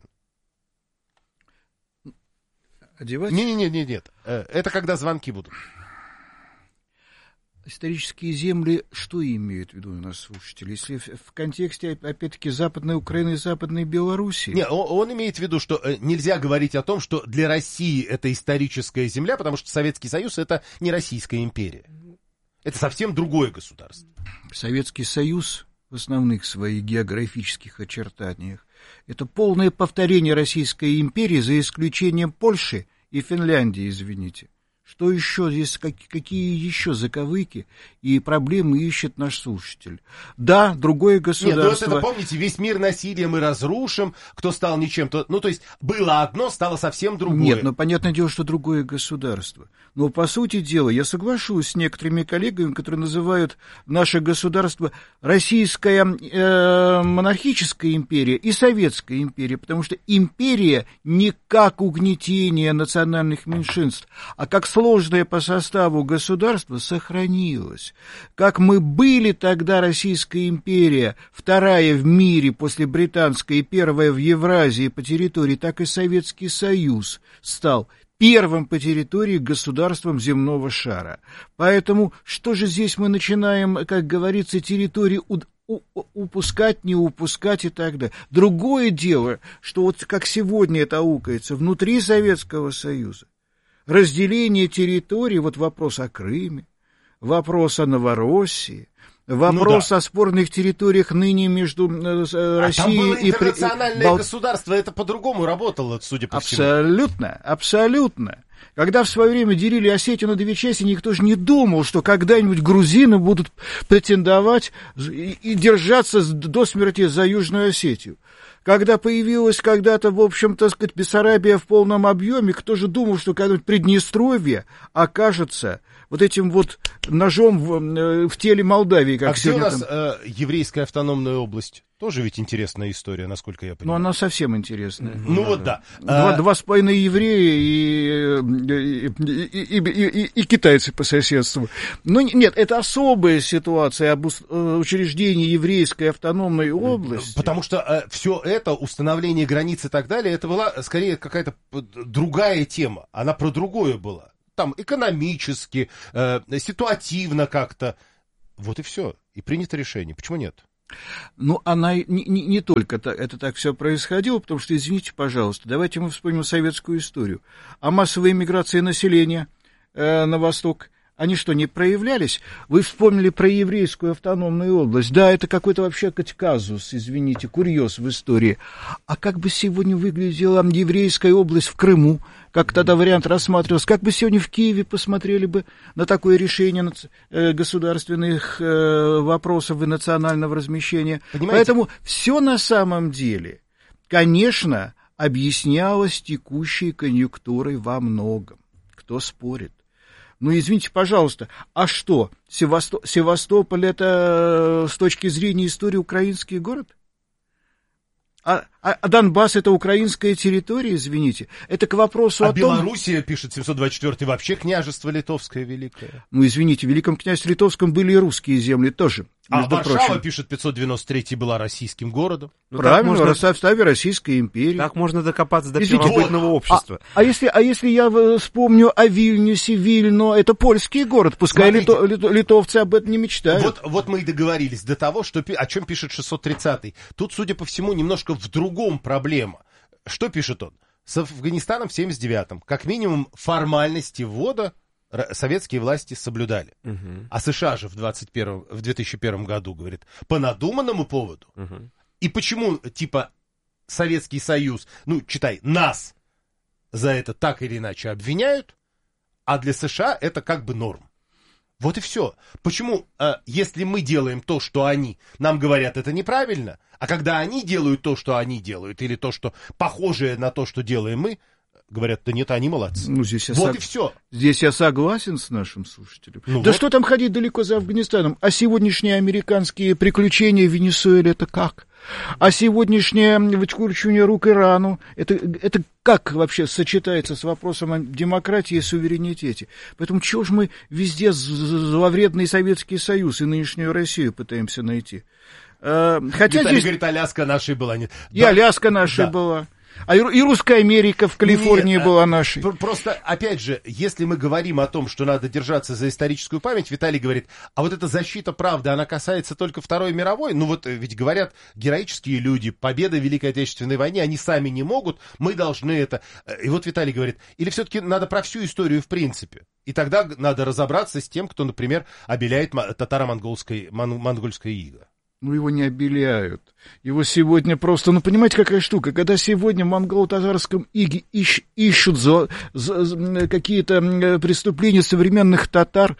Одевать?
Не-не-не, нет. Это когда звонки будут.
Исторические земли, что имеют в виду у нас слушатели? Если в, в контексте, опять-таки, Западной Украины и Западной Белоруссии?
Не, он, он имеет в виду, что нельзя говорить о том, что для России это историческая земля, потому что Советский Союз — это не Российская империя. Это совсем другое государство.
Советский Союз в основных своих географических очертаниях — это полное повторение Российской империи, за исключением Польши и Финляндии, извините. Что еще здесь, как, какие еще заковыки и проблемы ищет наш слушатель? Да, другое государство...
Нет, ну это, помните, весь мир насилия мы разрушим, кто стал ничем, то... Ну, то есть, было одно, стало совсем другое.
Нет, ну, понятное дело, что другое государство. Но, по сути дела, я соглашусь с некоторыми коллегами, которые называют наше государство Российская э, монархическая империя и Советская империя, потому что империя не как угнетение национальных меньшинств, а как сложное по составу государство сохранилось. Как мы были тогда Российская империя, вторая в мире после британской и первая в Евразии по территории, так и Советский Союз стал первым по территории государством земного шара. Поэтому что же здесь мы начинаем, как говорится, территории упускать, не упускать и так далее. Другое дело, что вот как сегодня это аукается внутри Советского Союза, разделение территорий, вот вопрос о Крыме, вопрос о Новороссии, вопрос ну, да. о спорных территориях ныне между Россией а там было
и... интернациональное Бал... государство, это по-другому работало, судя по
абсолютно,
всему.
Абсолютно, абсолютно. Когда в свое время делили Осетию на две части, никто же не думал, что когда-нибудь грузины будут претендовать и, и держаться до смерти за Южную Осетию. Когда появилась когда-то, в общем-то, сказать, Бессарабия в полном объеме, кто же думал, что когда-нибудь Приднестровье окажется вот этим вот ножом в, в теле Молдавии, как
а где у нас
там...
э, еврейская автономная область? Тоже ведь интересная история, насколько я понимаю.
Ну, она совсем интересная.
Ну, вот да.
Два,
а...
два с половиной еврея и, и, и, и, и, и китайцы по соседству. Но нет, это особая ситуация об учреждении еврейской автономной области.
Потому что э, все это, установление границ и так далее, это была скорее какая-то другая тема. Она про другое была. Там экономически, э, ситуативно как-то. Вот и все. И принято решение. Почему нет?
Ну, она не, не, не только так, это так все происходило, потому что, извините, пожалуйста, давайте мы вспомним советскую историю. А массовая миграция населения э, на восток, они что, не проявлялись? Вы вспомнили про еврейскую автономную область. Да, это какой-то вообще казус, извините, курьез в истории. А как бы сегодня выглядела еврейская область в Крыму? Как тогда вариант рассматривался? Как бы сегодня в Киеве посмотрели бы на такое решение государственных вопросов и национального размещения? Понимаете? Поэтому все на самом деле, конечно, объяснялось текущей конъюнктурой во многом. Кто спорит? Ну, извините, пожалуйста, а что, Севасто... Севастополь — это с точки зрения истории украинский город? А, а Донбасс — это украинская территория, извините? Это к вопросу
а
о том...
А Белоруссия, пишет семьсот двадцать четвёртый, вообще княжество литовское великое.
Ну, извините, в Великом княжестве Литовском были и русские земли тоже.
А Варшава, прочим. Пишет пятьсот девяносто третий, была российским городом.
Ну, правильно, можно... в составе Российской империи.
Так можно докопаться до первобытного общества.
А, а, если, а если я вспомню о Вильнюсе, Вильно, это польский город, пускай лито, лито, литовцы об этом не мечтают.
Вот, вот мы и договорились до того, что, о чем пишет шестьсот тридцатый. Тут, судя по всему, немножко в другом проблема. Что пишет он? С Афганистаном в семьдесят девятом, как минимум, формальности ввода советские власти соблюдали. Uh-huh. А США же в, двадцать первом, в две тысячи первом году, говорит, по надуманному поводу. Uh-huh. И почему, типа, Советский Союз, ну, читай, нас за это так или иначе обвиняют, а для США это как бы норм. Вот и все. Почему, э, если мы делаем то, что они, нам говорят, это неправильно, а когда они делают то, что они делают, или то, что похожее на то, что делаем мы, говорят, да нет, они молодцы.
Ну, здесь
вот
сог...
и все.
Здесь я согласен с нашим слушателем.
Ну
да
вот.
Что там ходить далеко за Афганистаном? А сегодняшние американские приключения в Венесуэле — это как? А сегодняшнее выкручивание рук Ирану — это, это как вообще сочетается с вопросом о демократии и суверенитете? Поэтому чего же мы везде зловредный Советский Союз и нынешнюю Россию пытаемся найти? Хотя
Виталий
здесь...
говорит, Аляска нашей была. Нет.
И
да.
Аляска нашей да. была. А и Русская Америка в Калифорнии Нет, была нашей.
Просто, опять же, если мы говорим о том, что надо держаться за историческую память, Виталий говорит, а вот эта защита правды, она касается только Второй мировой? Ну вот ведь говорят, героические люди, победа в Великой Отечественной войне, они сами не могут, мы должны это... И вот Виталий говорит, или все-таки надо про всю историю в принципе? И тогда надо разобраться с тем, кто, например, обеляет татаро-монгольское монгольское иго.
Ну, его не обеляют. Его сегодня просто... Ну, понимаете, какая штука? Когда сегодня в монголо-татарском иге ищ, ищут за, за, за какие-то преступления современных татар...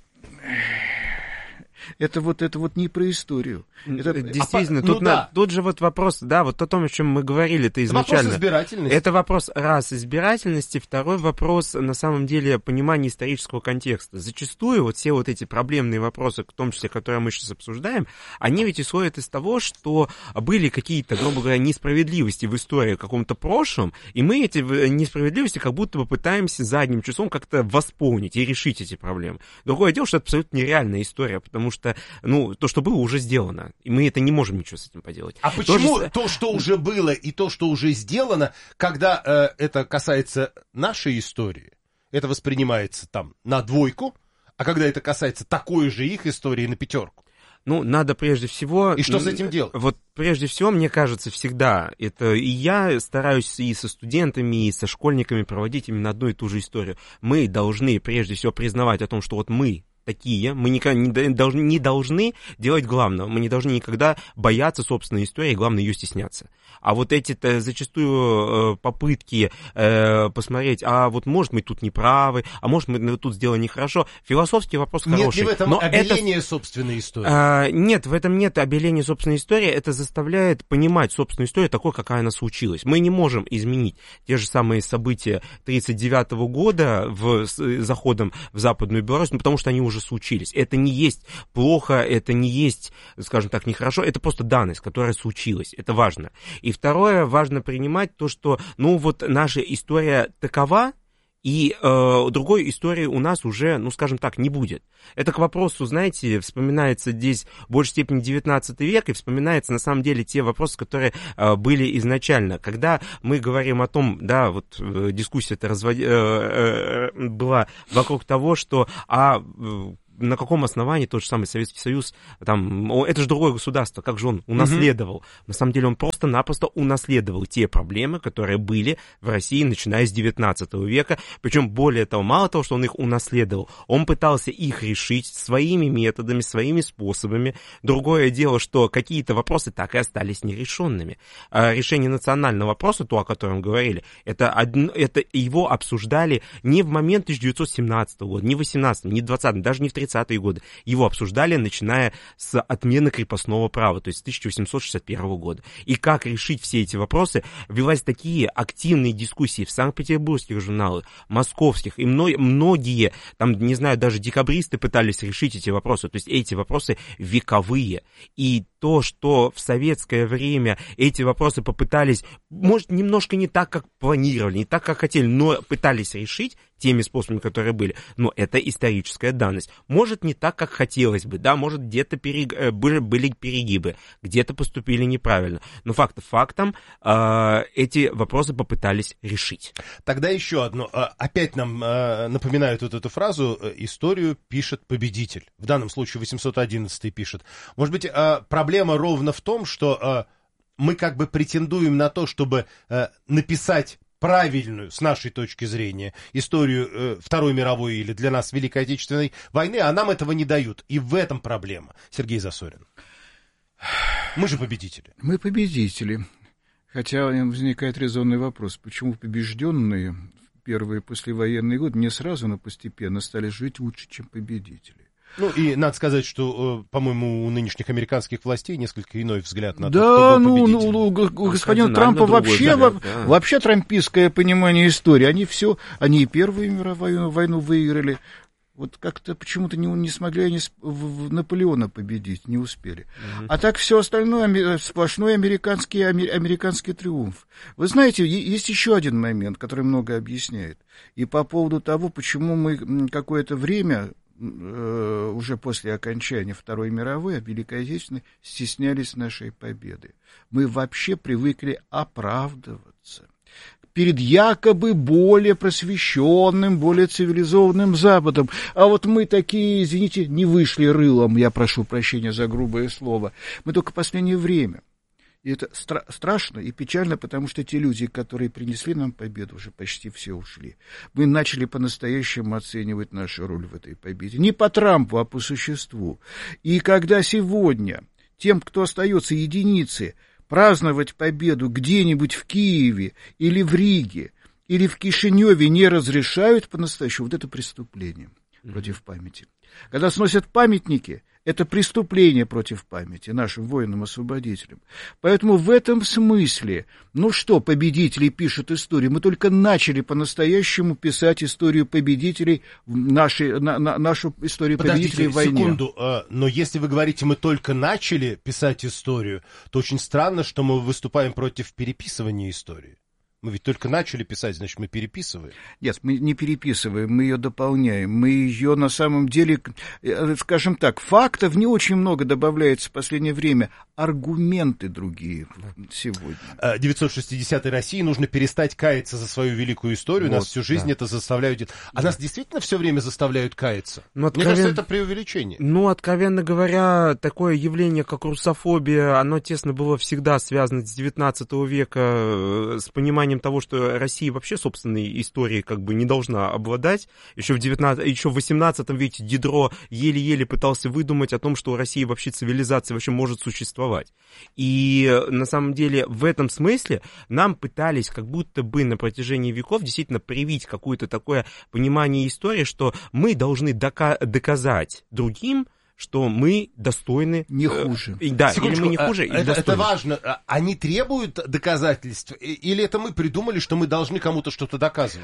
Это вот, это вот не про историю. Это...
Действительно,
а,
тут,
ну,
на,
да.
тут же вот вопрос, да, вот о том, о чем мы говорили, это изначально.
Вопрос избирательности.
Это вопрос, раз, избирательности, второй вопрос, на самом деле, понимания исторического контекста. Зачастую вот все вот эти проблемные вопросы, в том числе, которые мы сейчас обсуждаем, они ведь исходят из того, что были какие-то, грубо говоря, несправедливости в истории в каком-то прошлом, и мы эти несправедливости как будто бы пытаемся задним числом как-то восполнить и решить эти проблемы. Другое дело, что это абсолютно нереальная история, потому что, ну, то, что было, уже сделано. И мы это не можем ничего с этим поделать.
А почему
то,
то, что уже было, и то, что уже сделано, когда э, это касается нашей истории, это воспринимается там на двойку, а когда это касается такой же их истории, на пятерку?
Ну, надо прежде всего...
И что с этим делать?
Вот прежде всего, мне кажется, всегда это... И я стараюсь и со студентами, и со школьниками проводить именно одну и ту же историю. Мы должны прежде всего признавать о том, что вот мы такие, мы никогда не должны, не должны делать главного, мы не должны никогда бояться собственной истории, главное ее стесняться. А вот эти-то зачастую попытки э, посмотреть, а вот может мы тут не правы, а может мы тут сделали нехорошо, философский вопрос хороший.
Нет ли в этом
но
обеление
это...
собственной истории?
А, нет, в этом нет обеления собственной истории, это заставляет понимать собственную историю такой, какая она случилась. Мы не можем изменить те же самые события тридцать девятого года в, с заходом в Западную Беларусь, ну, потому что они уже случились. Это не есть плохо, это не есть, скажем так, нехорошо, это просто данность, которая случилась, это важно. И второе, важно принимать то, что, ну, вот наша история такова, и э, другой истории у нас уже, ну, скажем так, не будет. Это к вопросу, знаете, вспоминается здесь в большей степени девятнадцатый век, и вспоминается на самом деле те вопросы, которые э, были изначально. Когда мы говорим о том, да, вот э, дискуссия-то развод... э, э, была вокруг того, что а, э, на каком основании тот же самый Советский Союз, там, это же другое государство, как же он унаследовал? Mm-hmm. На самом деле он просто-напросто унаследовал те проблемы, которые были в России, начиная с девятнадцатого века, причем более того, мало того, что он их унаследовал, он пытался их решить своими методами, своими способами. Другое дело, что какие-то вопросы так и остались нерешенными. А решение национального вопроса, то, о котором говорили, это, одно, это его обсуждали не в момент тысяча девятьсот семнадцатого года, не в восемнадцатом, не в двадцатом, даже не в тридцатые годы. Его обсуждали, начиная с отмены крепостного права, то есть с тысяча восемьсот шестьдесят первого года. И как решить все эти вопросы, велась такие активные дискуссии в санкт-петербургских журналах, московских, и многие, там, не знаю, даже декабристы пытались решить эти вопросы. То есть эти вопросы вековые. И то, что в советское время эти вопросы попытались, может, немножко не так, как планировали, не так, как хотели, но пытались решить теми способами, которые были. Но это историческая данность. Может, не так, как хотелось бы, да, может, где-то перег... были, были перегибы, где-то поступили неправильно. Но факт фактом, э, эти вопросы попытались решить.
Тогда еще одно. Опять нам э, напоминают вот эту фразу: историю пишет победитель. В данном случае восемьсот одиннадцатый пишет. Может быть, э, проблема ровно в том, что э, мы как бы претендуем на то, чтобы э, написать правильную, с нашей точки зрения, историю э, Второй мировой или для нас Великой Отечественной войны, а нам этого не дают. И в этом проблема. Сергей Засорин. Мы же победители.
Мы победители. Хотя возникает резонный вопрос, почему побежденные в первые послевоенные годы не сразу, но постепенно стали жить лучше, чем победители.
Ну, и надо сказать, что, по-моему, у нынешних американских властей несколько иной взгляд на
да,
то, кто был победителем.
Ну, у господина Трампа вообще, взгляд, да. вообще трампистское понимание истории. Они все, они и Первую мировую войну выиграли. Вот как-то почему-то не, не смогли они в, в Наполеона победить, не успели. Uh-huh. А так все остальное сплошной американский, американский триумф. Вы знаете, есть еще один момент, который много объясняет. И по поводу того, почему мы какое-то время, уже после окончания Второй мировой, Великой Отечественной, стеснялись нашей победы. Мы вообще привыкли оправдываться перед якобы более просвещенным, более цивилизованным Западом. А вот мы такие, извините, не вышли рылом, я прошу прощения за грубое слово. Мы только в последнее время. И это стра- страшно и печально, потому что те люди, которые принесли нам победу, уже почти все ушли. Мы начали по-настоящему оценивать нашу роль в этой победе. Не по Трампу, а по существу. И когда сегодня тем, кто остается, единицы, праздновать победу где-нибудь в Киеве или в Риге или в Кишиневе не разрешают по-настоящему, вот это преступление mm-hmm. против памяти. Когда сносят памятники, это преступление против памяти нашим воинам-освободителям. Поэтому в этом смысле, ну что, победители пишут историю, мы только начали по-настоящему писать историю победителей, наши, на, на, нашу историю
Подождите,
победителей в войне.
Секунду, но если вы говорите, мы только начали писать историю, то очень странно, что мы выступаем против переписывания истории. Мы ведь только начали писать, значит, мы переписываем.
Нет, мы не переписываем, мы ее дополняем. Мы ее на самом деле, скажем так, фактов не очень много добавляется в последнее время. Аргументы другие сегодня.
девятьсот шестидесятой России нужно перестать каяться за свою великую историю. Вот, нас всю жизнь да. это заставляют. А да. нас действительно все время заставляют каяться? Ну, откровен... Мне кажется, это преувеличение.
Ну, откровенно говоря, такое явление, как русофобия, оно тесно было всегда связано с девятнадцатого века, с пониманием пониманием того, что Россия вообще собственной историей как бы не должна обладать. Еще в, девятнадцатом, еще в восемнадцатом веке Дидро еле-еле пытался выдумать о том, что у России вообще цивилизация вообще может существовать. И на самом деле в этом смысле нам пытались как будто бы на протяжении веков действительно привить какое-то такое понимание истории, что мы должны дока- доказать другим, что мы достойны...
Не хуже.
Э, да,
Секундочку,
или мы не хуже,
это,
и достойны.
это важно. Они требуют доказательств? Или это мы придумали, что мы должны кому-то что-то доказывать?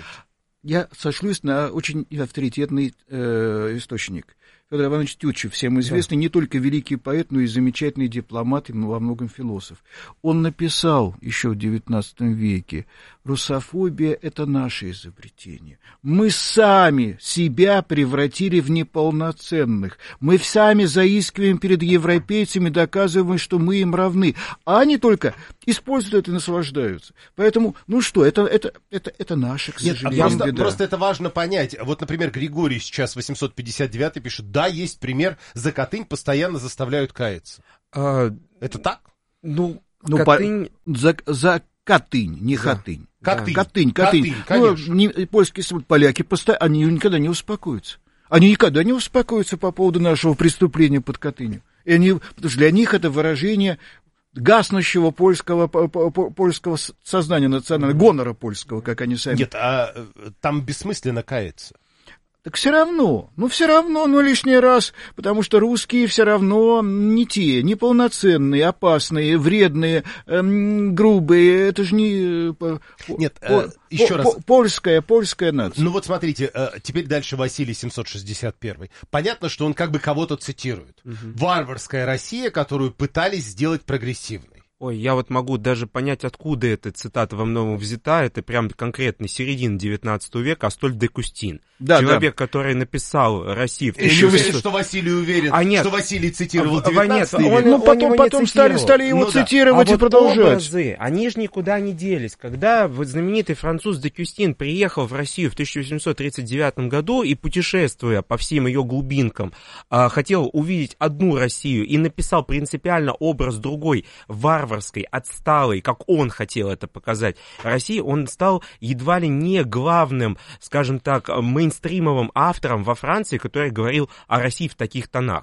Я сошлюсь на очень авторитетный э, источник. Федор Иванович Тютчев, всем известный, да. Не только великий поэт, но и замечательный дипломат, и во многом философ. Он написал еще в девятнадцатом веке: русофобия — это наше изобретение. Мы сами себя превратили в неполноценных. Мы сами заискиваем перед европейцами, доказываем, что мы им равны. А они только используют это и наслаждаются. Поэтому, ну что, это, это, это, это наше, к сожалению,
Нет, просто,
беда.
просто это важно понять. Вот, например, Григорий сейчас восемьсот пятьдесят девятый пишет: да, есть пример, за Катынь постоянно заставляют каяться.
А,
это так?
Ну,
ну Катынь... по... за, за Катынь, не да. Хатынь.
Катынь.
Катынь, Катынь.
Катынь,
ну, не, польские поляки, постоянно, они никогда не успокоятся. Они никогда не успокоятся по поводу нашего преступления под Катынью. И они, потому что для них это выражение гаснущего польского, польского сознания национального, гонора польского, как они сами.
Нет, а там бессмысленно каяться.
Так все равно, ну все равно, ну лишний раз, потому что русские все равно не те, неполноценные, опасные, вредные, эм, грубые, это же не...
Нет,
по,
э, еще
по,
раз.
По, польская, польская нация.
Ну вот смотрите, э, теперь дальше Василий семьсот шестьдесят первый. Понятно, что он как бы кого-то цитирует. Угу. Варварская Россия, которую пытались сделать прогрессивной.
Ой, я вот могу даже понять, откуда эта цитата во многом взята. Это прям конкретно середина девятнадцатого века, Астольф де Кустин. Да, человек, да. который написал Россию... В
Еще уверен, что Василий уверен, а нет, что Василий цитировал девятнадцатый век.
Он, ну, потом, он потом стали, стали его ну, цитировать да. а и вот продолжать.
Образы, они же никуда не делись. Когда вот знаменитый француз де Кустин приехал в Россию в тысяча восемьсот тридцать девятом году и, путешествуя по всем ее глубинкам, хотел увидеть одну Россию и написал принципиально образ другой, варварской, отсталой, как он хотел это показать, России, он стал едва ли не главным, скажем так, мейнстримовым автором во Франции, который говорил о России в таких тонах.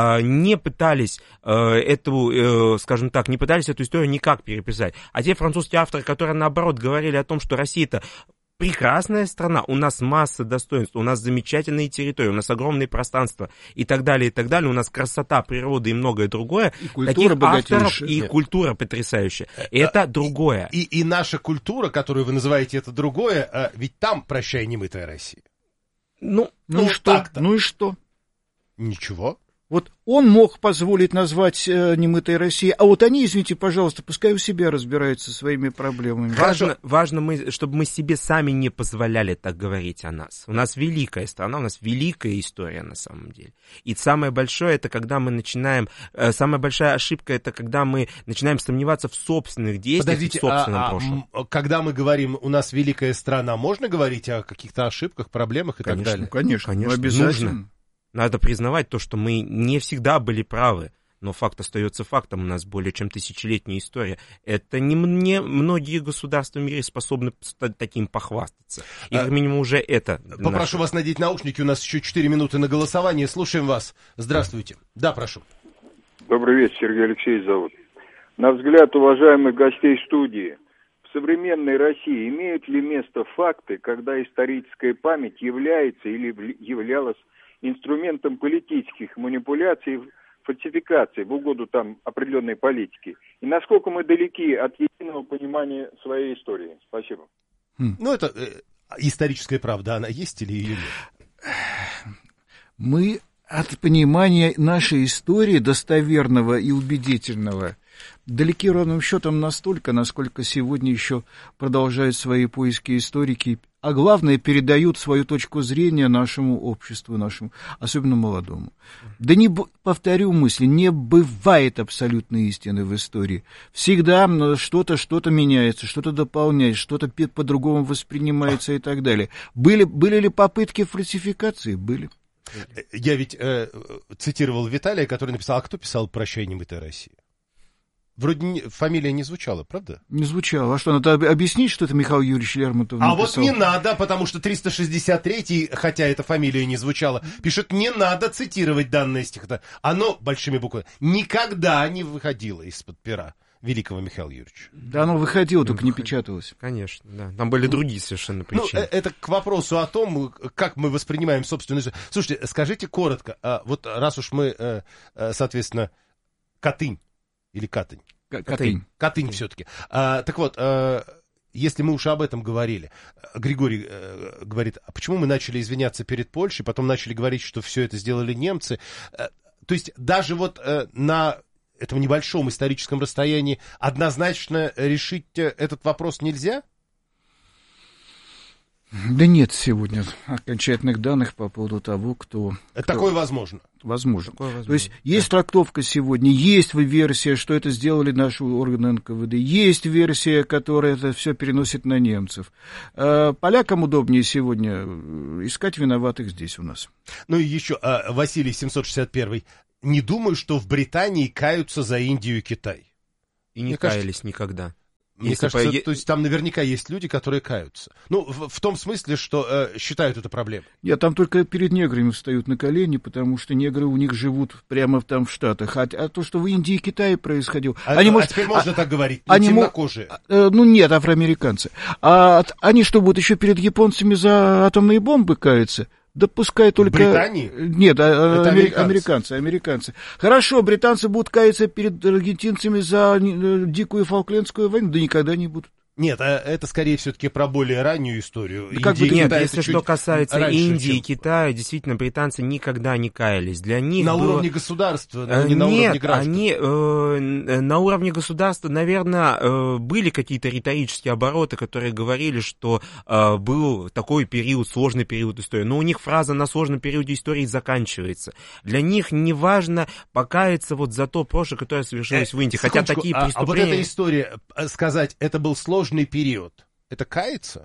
Не пытались эту, скажем так, не пытались эту историю никак переписать. А те французские авторы, которые, наоборот, говорили о том, что Россия-то прекрасная страна, у нас масса достоинств, у нас замечательные территории, у нас огромные пространства и так далее, и так далее, у нас красота природы и многое другое.
И культура
авторов, и культура потрясающая. Это другое.
И, и, и наша культура, которую вы называете это другое, ведь там, прощай, немытая Россия.
Ну, ну, ну и что? Так-то. Ну и что?
Ничего.
Вот он мог позволить назвать э, немытой Россией, а вот они, извините, пожалуйста, пускай у себя разбираются со своими проблемами.
Важно, важно мы, чтобы мы себе сами не позволяли так говорить о нас. У нас великая страна, у нас великая история на самом деле. И самое большое, это когда мы начинаем, э, самая большая ошибка, это когда мы начинаем сомневаться в собственных действиях,
Подождите,
в собственном
а,
прошлом.
А, когда мы говорим, у нас великая страна, можно говорить о каких-то ошибках, проблемах и
конечно,
так далее?
Конечно,
конечно,
обязательно.
Нужно. Надо признавать то, что мы не всегда были правы, но факт остается фактом, у нас более чем тысячелетняя история. Это не, не многие государства в мире способны таким похвастаться. И как минимум уже это...
Попрошу наше... вас надеть наушники, у нас еще четыре минуты на голосование. Слушаем вас. Здравствуйте. Да, прошу.
Добрый вечер, Сергей Алексеевич зовут. На взгляд уважаемых гостей студии, в современной России имеют ли место факты, когда историческая память является или являлась инструментом политических манипуляций, фальсификаций в угоду там определенной политики? И насколько мы далеки от единого понимания своей истории? Спасибо.
Ну, это э, историческая правда, она есть или ее нет?
Мы от понимания нашей истории достоверного и убедительного далеки ровным счетом настолько, насколько сегодня еще продолжают свои поиски историки, а главное, передают свою точку зрения нашему обществу, нашему, особенно молодому. Да не, повторю мысль, не бывает абсолютной истины в истории. Всегда что-то, что-то меняется, что-то дополняется, что-то по-другому воспринимается и так далее. Были, были ли попытки фальсификации? Были.
Я ведь э, цитировал Виталия, который написал: а кто писал «Прощай, немытая Россия»? Вроде не, фамилия не звучала, правда?
Не звучала. А что, надо объяснить, что это Михаил Юрьевич Лермонтов написал?
А вот не надо, потому что триста шестьдесят третий, хотя эта фамилия не звучала, пишет, не надо цитировать данное стихотворение. Оно, большими буквами, никогда не выходило из-под пера великого Михаила Юрьевича.
Да, оно выходило, только не печаталось.
Конечно, да. Там были другие совершенно причины.
Ну, это к вопросу о том, как мы воспринимаем собственную жизнь. Слушайте, скажите коротко, вот раз уж мы, соответственно, Катынь, или Катынь?
Катынь. Катынь,
Катынь все-таки. А, так вот, а, если мы уже об этом говорили, Григорий а, говорит, а почему мы начали извиняться перед Польшей, потом начали говорить, что все это сделали немцы. А, то есть даже вот а, на этом небольшом историческом расстоянии однозначно решить этот вопрос нельзя?
Да нет сегодня окончательных данных по поводу того, кто...
Это
кто...
такое возможно?
Возможно.
Такое возможно.
То есть есть да. трактовка сегодня, есть версия, что это сделали наши органы эн ка вэ дэ, есть версия, которая это все переносит на немцев. А полякам удобнее сегодня искать виноватых здесь у нас.
Ну и еще, Василий семьсот шестьдесят первый. Не думаю, что в Британии каются за Индию и Китай.
И не
Мне
каялись
кажется,
никогда.
Мне
Если
кажется,
по...
то есть там наверняка есть люди, которые каются. Ну, в, в том смысле, что э, считают это проблемой.
Нет, там только перед неграми встают на колени, потому что негры у них живут прямо там в Штатах. А, а то, что в Индии и Китае происходило...
А,
они,
а
может,
теперь можно
а,
так говорить,
они
темнокожие.
Э, ну нет, афроамериканцы. А они что, будут еще перед японцами за атомные бомбы каяться? Да пускай только...
В Британии?
Нет, а,
это
американцы.
американцы.
американцы. Хорошо, британцы будут каяться перед аргентинцами за дикую Фолклендскую войну? Да никогда не будут.
Нет, это скорее все-таки про более раннюю историю.
Да как бы, нет, если что касается
раньше,
Индии и
чем...
Китая, действительно, британцы никогда не каялись. Для них
на
было...
уровне государства, но не на
нет,
уровне граждан.
Они, э, на уровне государства, наверное, э, были какие-то риторические обороты, которые говорили, что э, был такой период, сложный период истории. Но у них фраза «на сложном периоде истории» заканчивается. Для них не важно покаяться вот за то прошлое, которое совершилось э, в Индии. Хотя такие
а,
преступления...
А вот эта история, сказать, это был сложный период, это кается?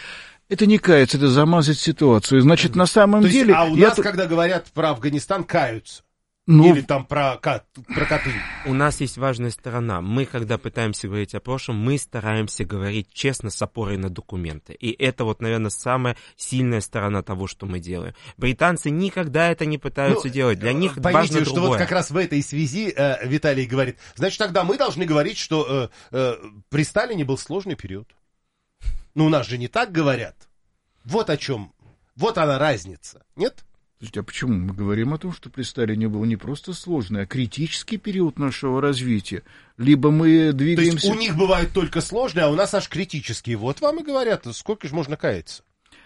Это не кается, это замазать ситуацию. Значит, на самом
То
деле...
Есть, а у
я...
нас, когда говорят про Афганистан, каются?
Ну...
Или там про, про Катынь?
У нас есть важная сторона. Мы, когда пытаемся говорить о прошлом, мы стараемся говорить честно с опорой на документы. И это вот, наверное, самая сильная сторона того, что мы делаем. Британцы никогда это не пытаются ну, делать. Для них
поймите,
важно
что
другое.
Вот как раз в этой связи э, Виталий говорит, значит, тогда мы должны говорить, что э, э, при Сталине был сложный период. Ну, у нас же не так говорят. Вот о чем. Вот она разница. Нет?
Слушайте, а почему мы говорим о том, что при Сталине был не просто сложный, а критический период нашего развития? Либо мы двигаемся...
То есть у них бывают только сложные, а у нас аж критические. Вот вам и говорят, сколько же можно каяться?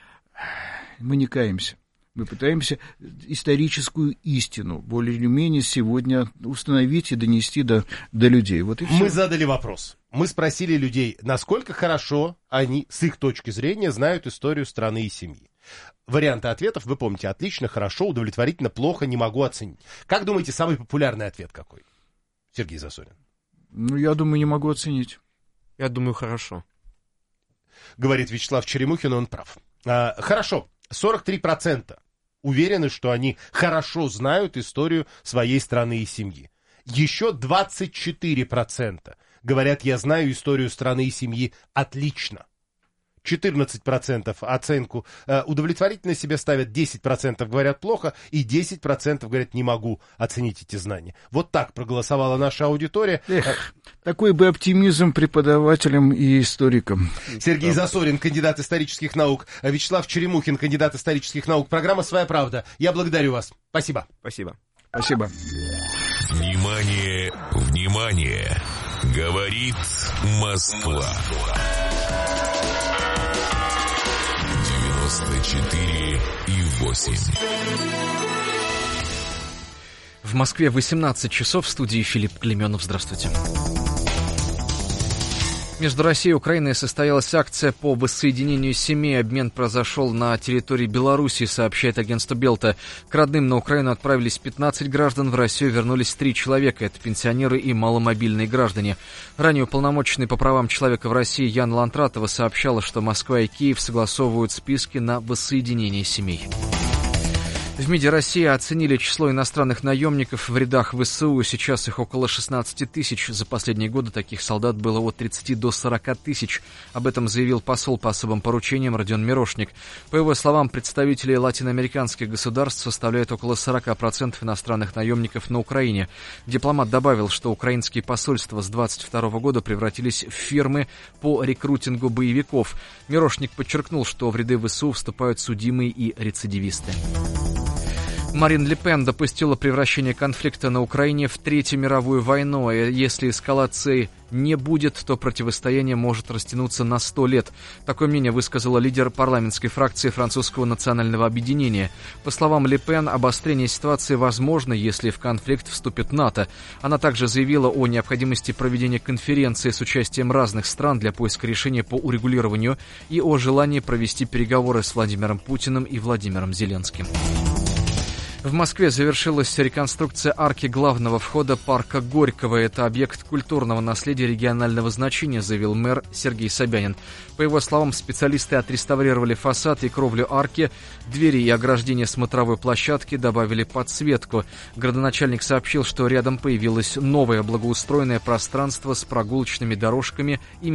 Мы не каемся. Мы пытаемся историческую истину более или менее сегодня установить и донести до, до людей. Вот и все.
Мы задали вопрос. Мы спросили людей, насколько хорошо они, с их точки зрения, знают историю страны и семьи. Варианты ответов, вы помните, отлично, хорошо, удовлетворительно, плохо, не могу оценить. Как думаете, самый популярный ответ какой? Сергей Засорин.
Ну, я думаю, не могу оценить.
Я думаю, хорошо.
Говорит Вячеслав Черемухин, он прав. А, хорошо, сорок три процента уверены, что они хорошо знают историю своей страны и семьи. Еще двадцать четыре процента говорят, я знаю историю страны и семьи отлично. четырнадцать процентов оценку э, удовлетворительно себе ставят, десять процентов говорят плохо, и десять процентов говорят, не могу оценить эти знания. Вот так проголосовала наша аудитория.
Эх, такой бы оптимизм преподавателям и историкам.
Сергей Засорин, кандидат исторических наук, Вячеслав Черемухин, кандидат исторических наук. Программа «Своя правда». Я благодарю вас. Спасибо.
Спасибо.
Спасибо.
Внимание, внимание! Говорит Москва. девяносто четыре и восемь.
В Москве восемнадцать часов, в студии Филипп Клеменов. Здравствуйте. Между Россией и Украиной состоялась акция по воссоединению семей. Обмен произошел на территории Беларуси, сообщает агентство Белта. К родным на Украину отправились пятнадцать граждан, в Россию вернулись три человека. Это пенсионеры и маломобильные граждане. Ранее уполномоченный по правам человека в России Яна Лантратова сообщала, что Москва и Киев согласовывают списки на воссоединение семей. В МИДе России оценили число иностранных наемников в рядах ВСУ. Сейчас их около шестнадцать тысяч. За последние годы таких солдат было от тридцати до сорока тысяч. Об этом заявил посол по особым поручениям Родион Мирошник. По его словам, представители латиноамериканских государств составляют около сорока процентов иностранных наемников на Украине. Дипломат добавил, что украинские посольства с двадцать второго года превратились в фирмы по рекрутингу боевиков. Мирошник подчеркнул, что в ряды ВСУ вступают судимые и рецидивисты. Марин Ле Пен допустила превращение конфликта на Украине в Третью мировую войну. И если эскалации не будет, то противостояние может растянуться на сто лет. Такое мнение высказала лидер парламентской фракции французского национального объединения. По словам Ле Пен, обострение ситуации возможно, если в конфликт вступит НАТО. Она также заявила о необходимости проведения конференции с участием разных стран для поиска решения по урегулированию и о желании провести переговоры с Владимиром Путиным и Владимиром Зеленским. В Москве завершилась реконструкция арки главного входа парка Горького. Это объект культурного наследия регионального значения, заявил мэр Сергей Собянин. По его словам, специалисты отреставрировали фасад и кровлю арки, двери и ограждения смотровой площадки, добавили подсветку. Градоначальник сообщил, что рядом появилось новое благоустроенное пространство с прогулочными дорожками и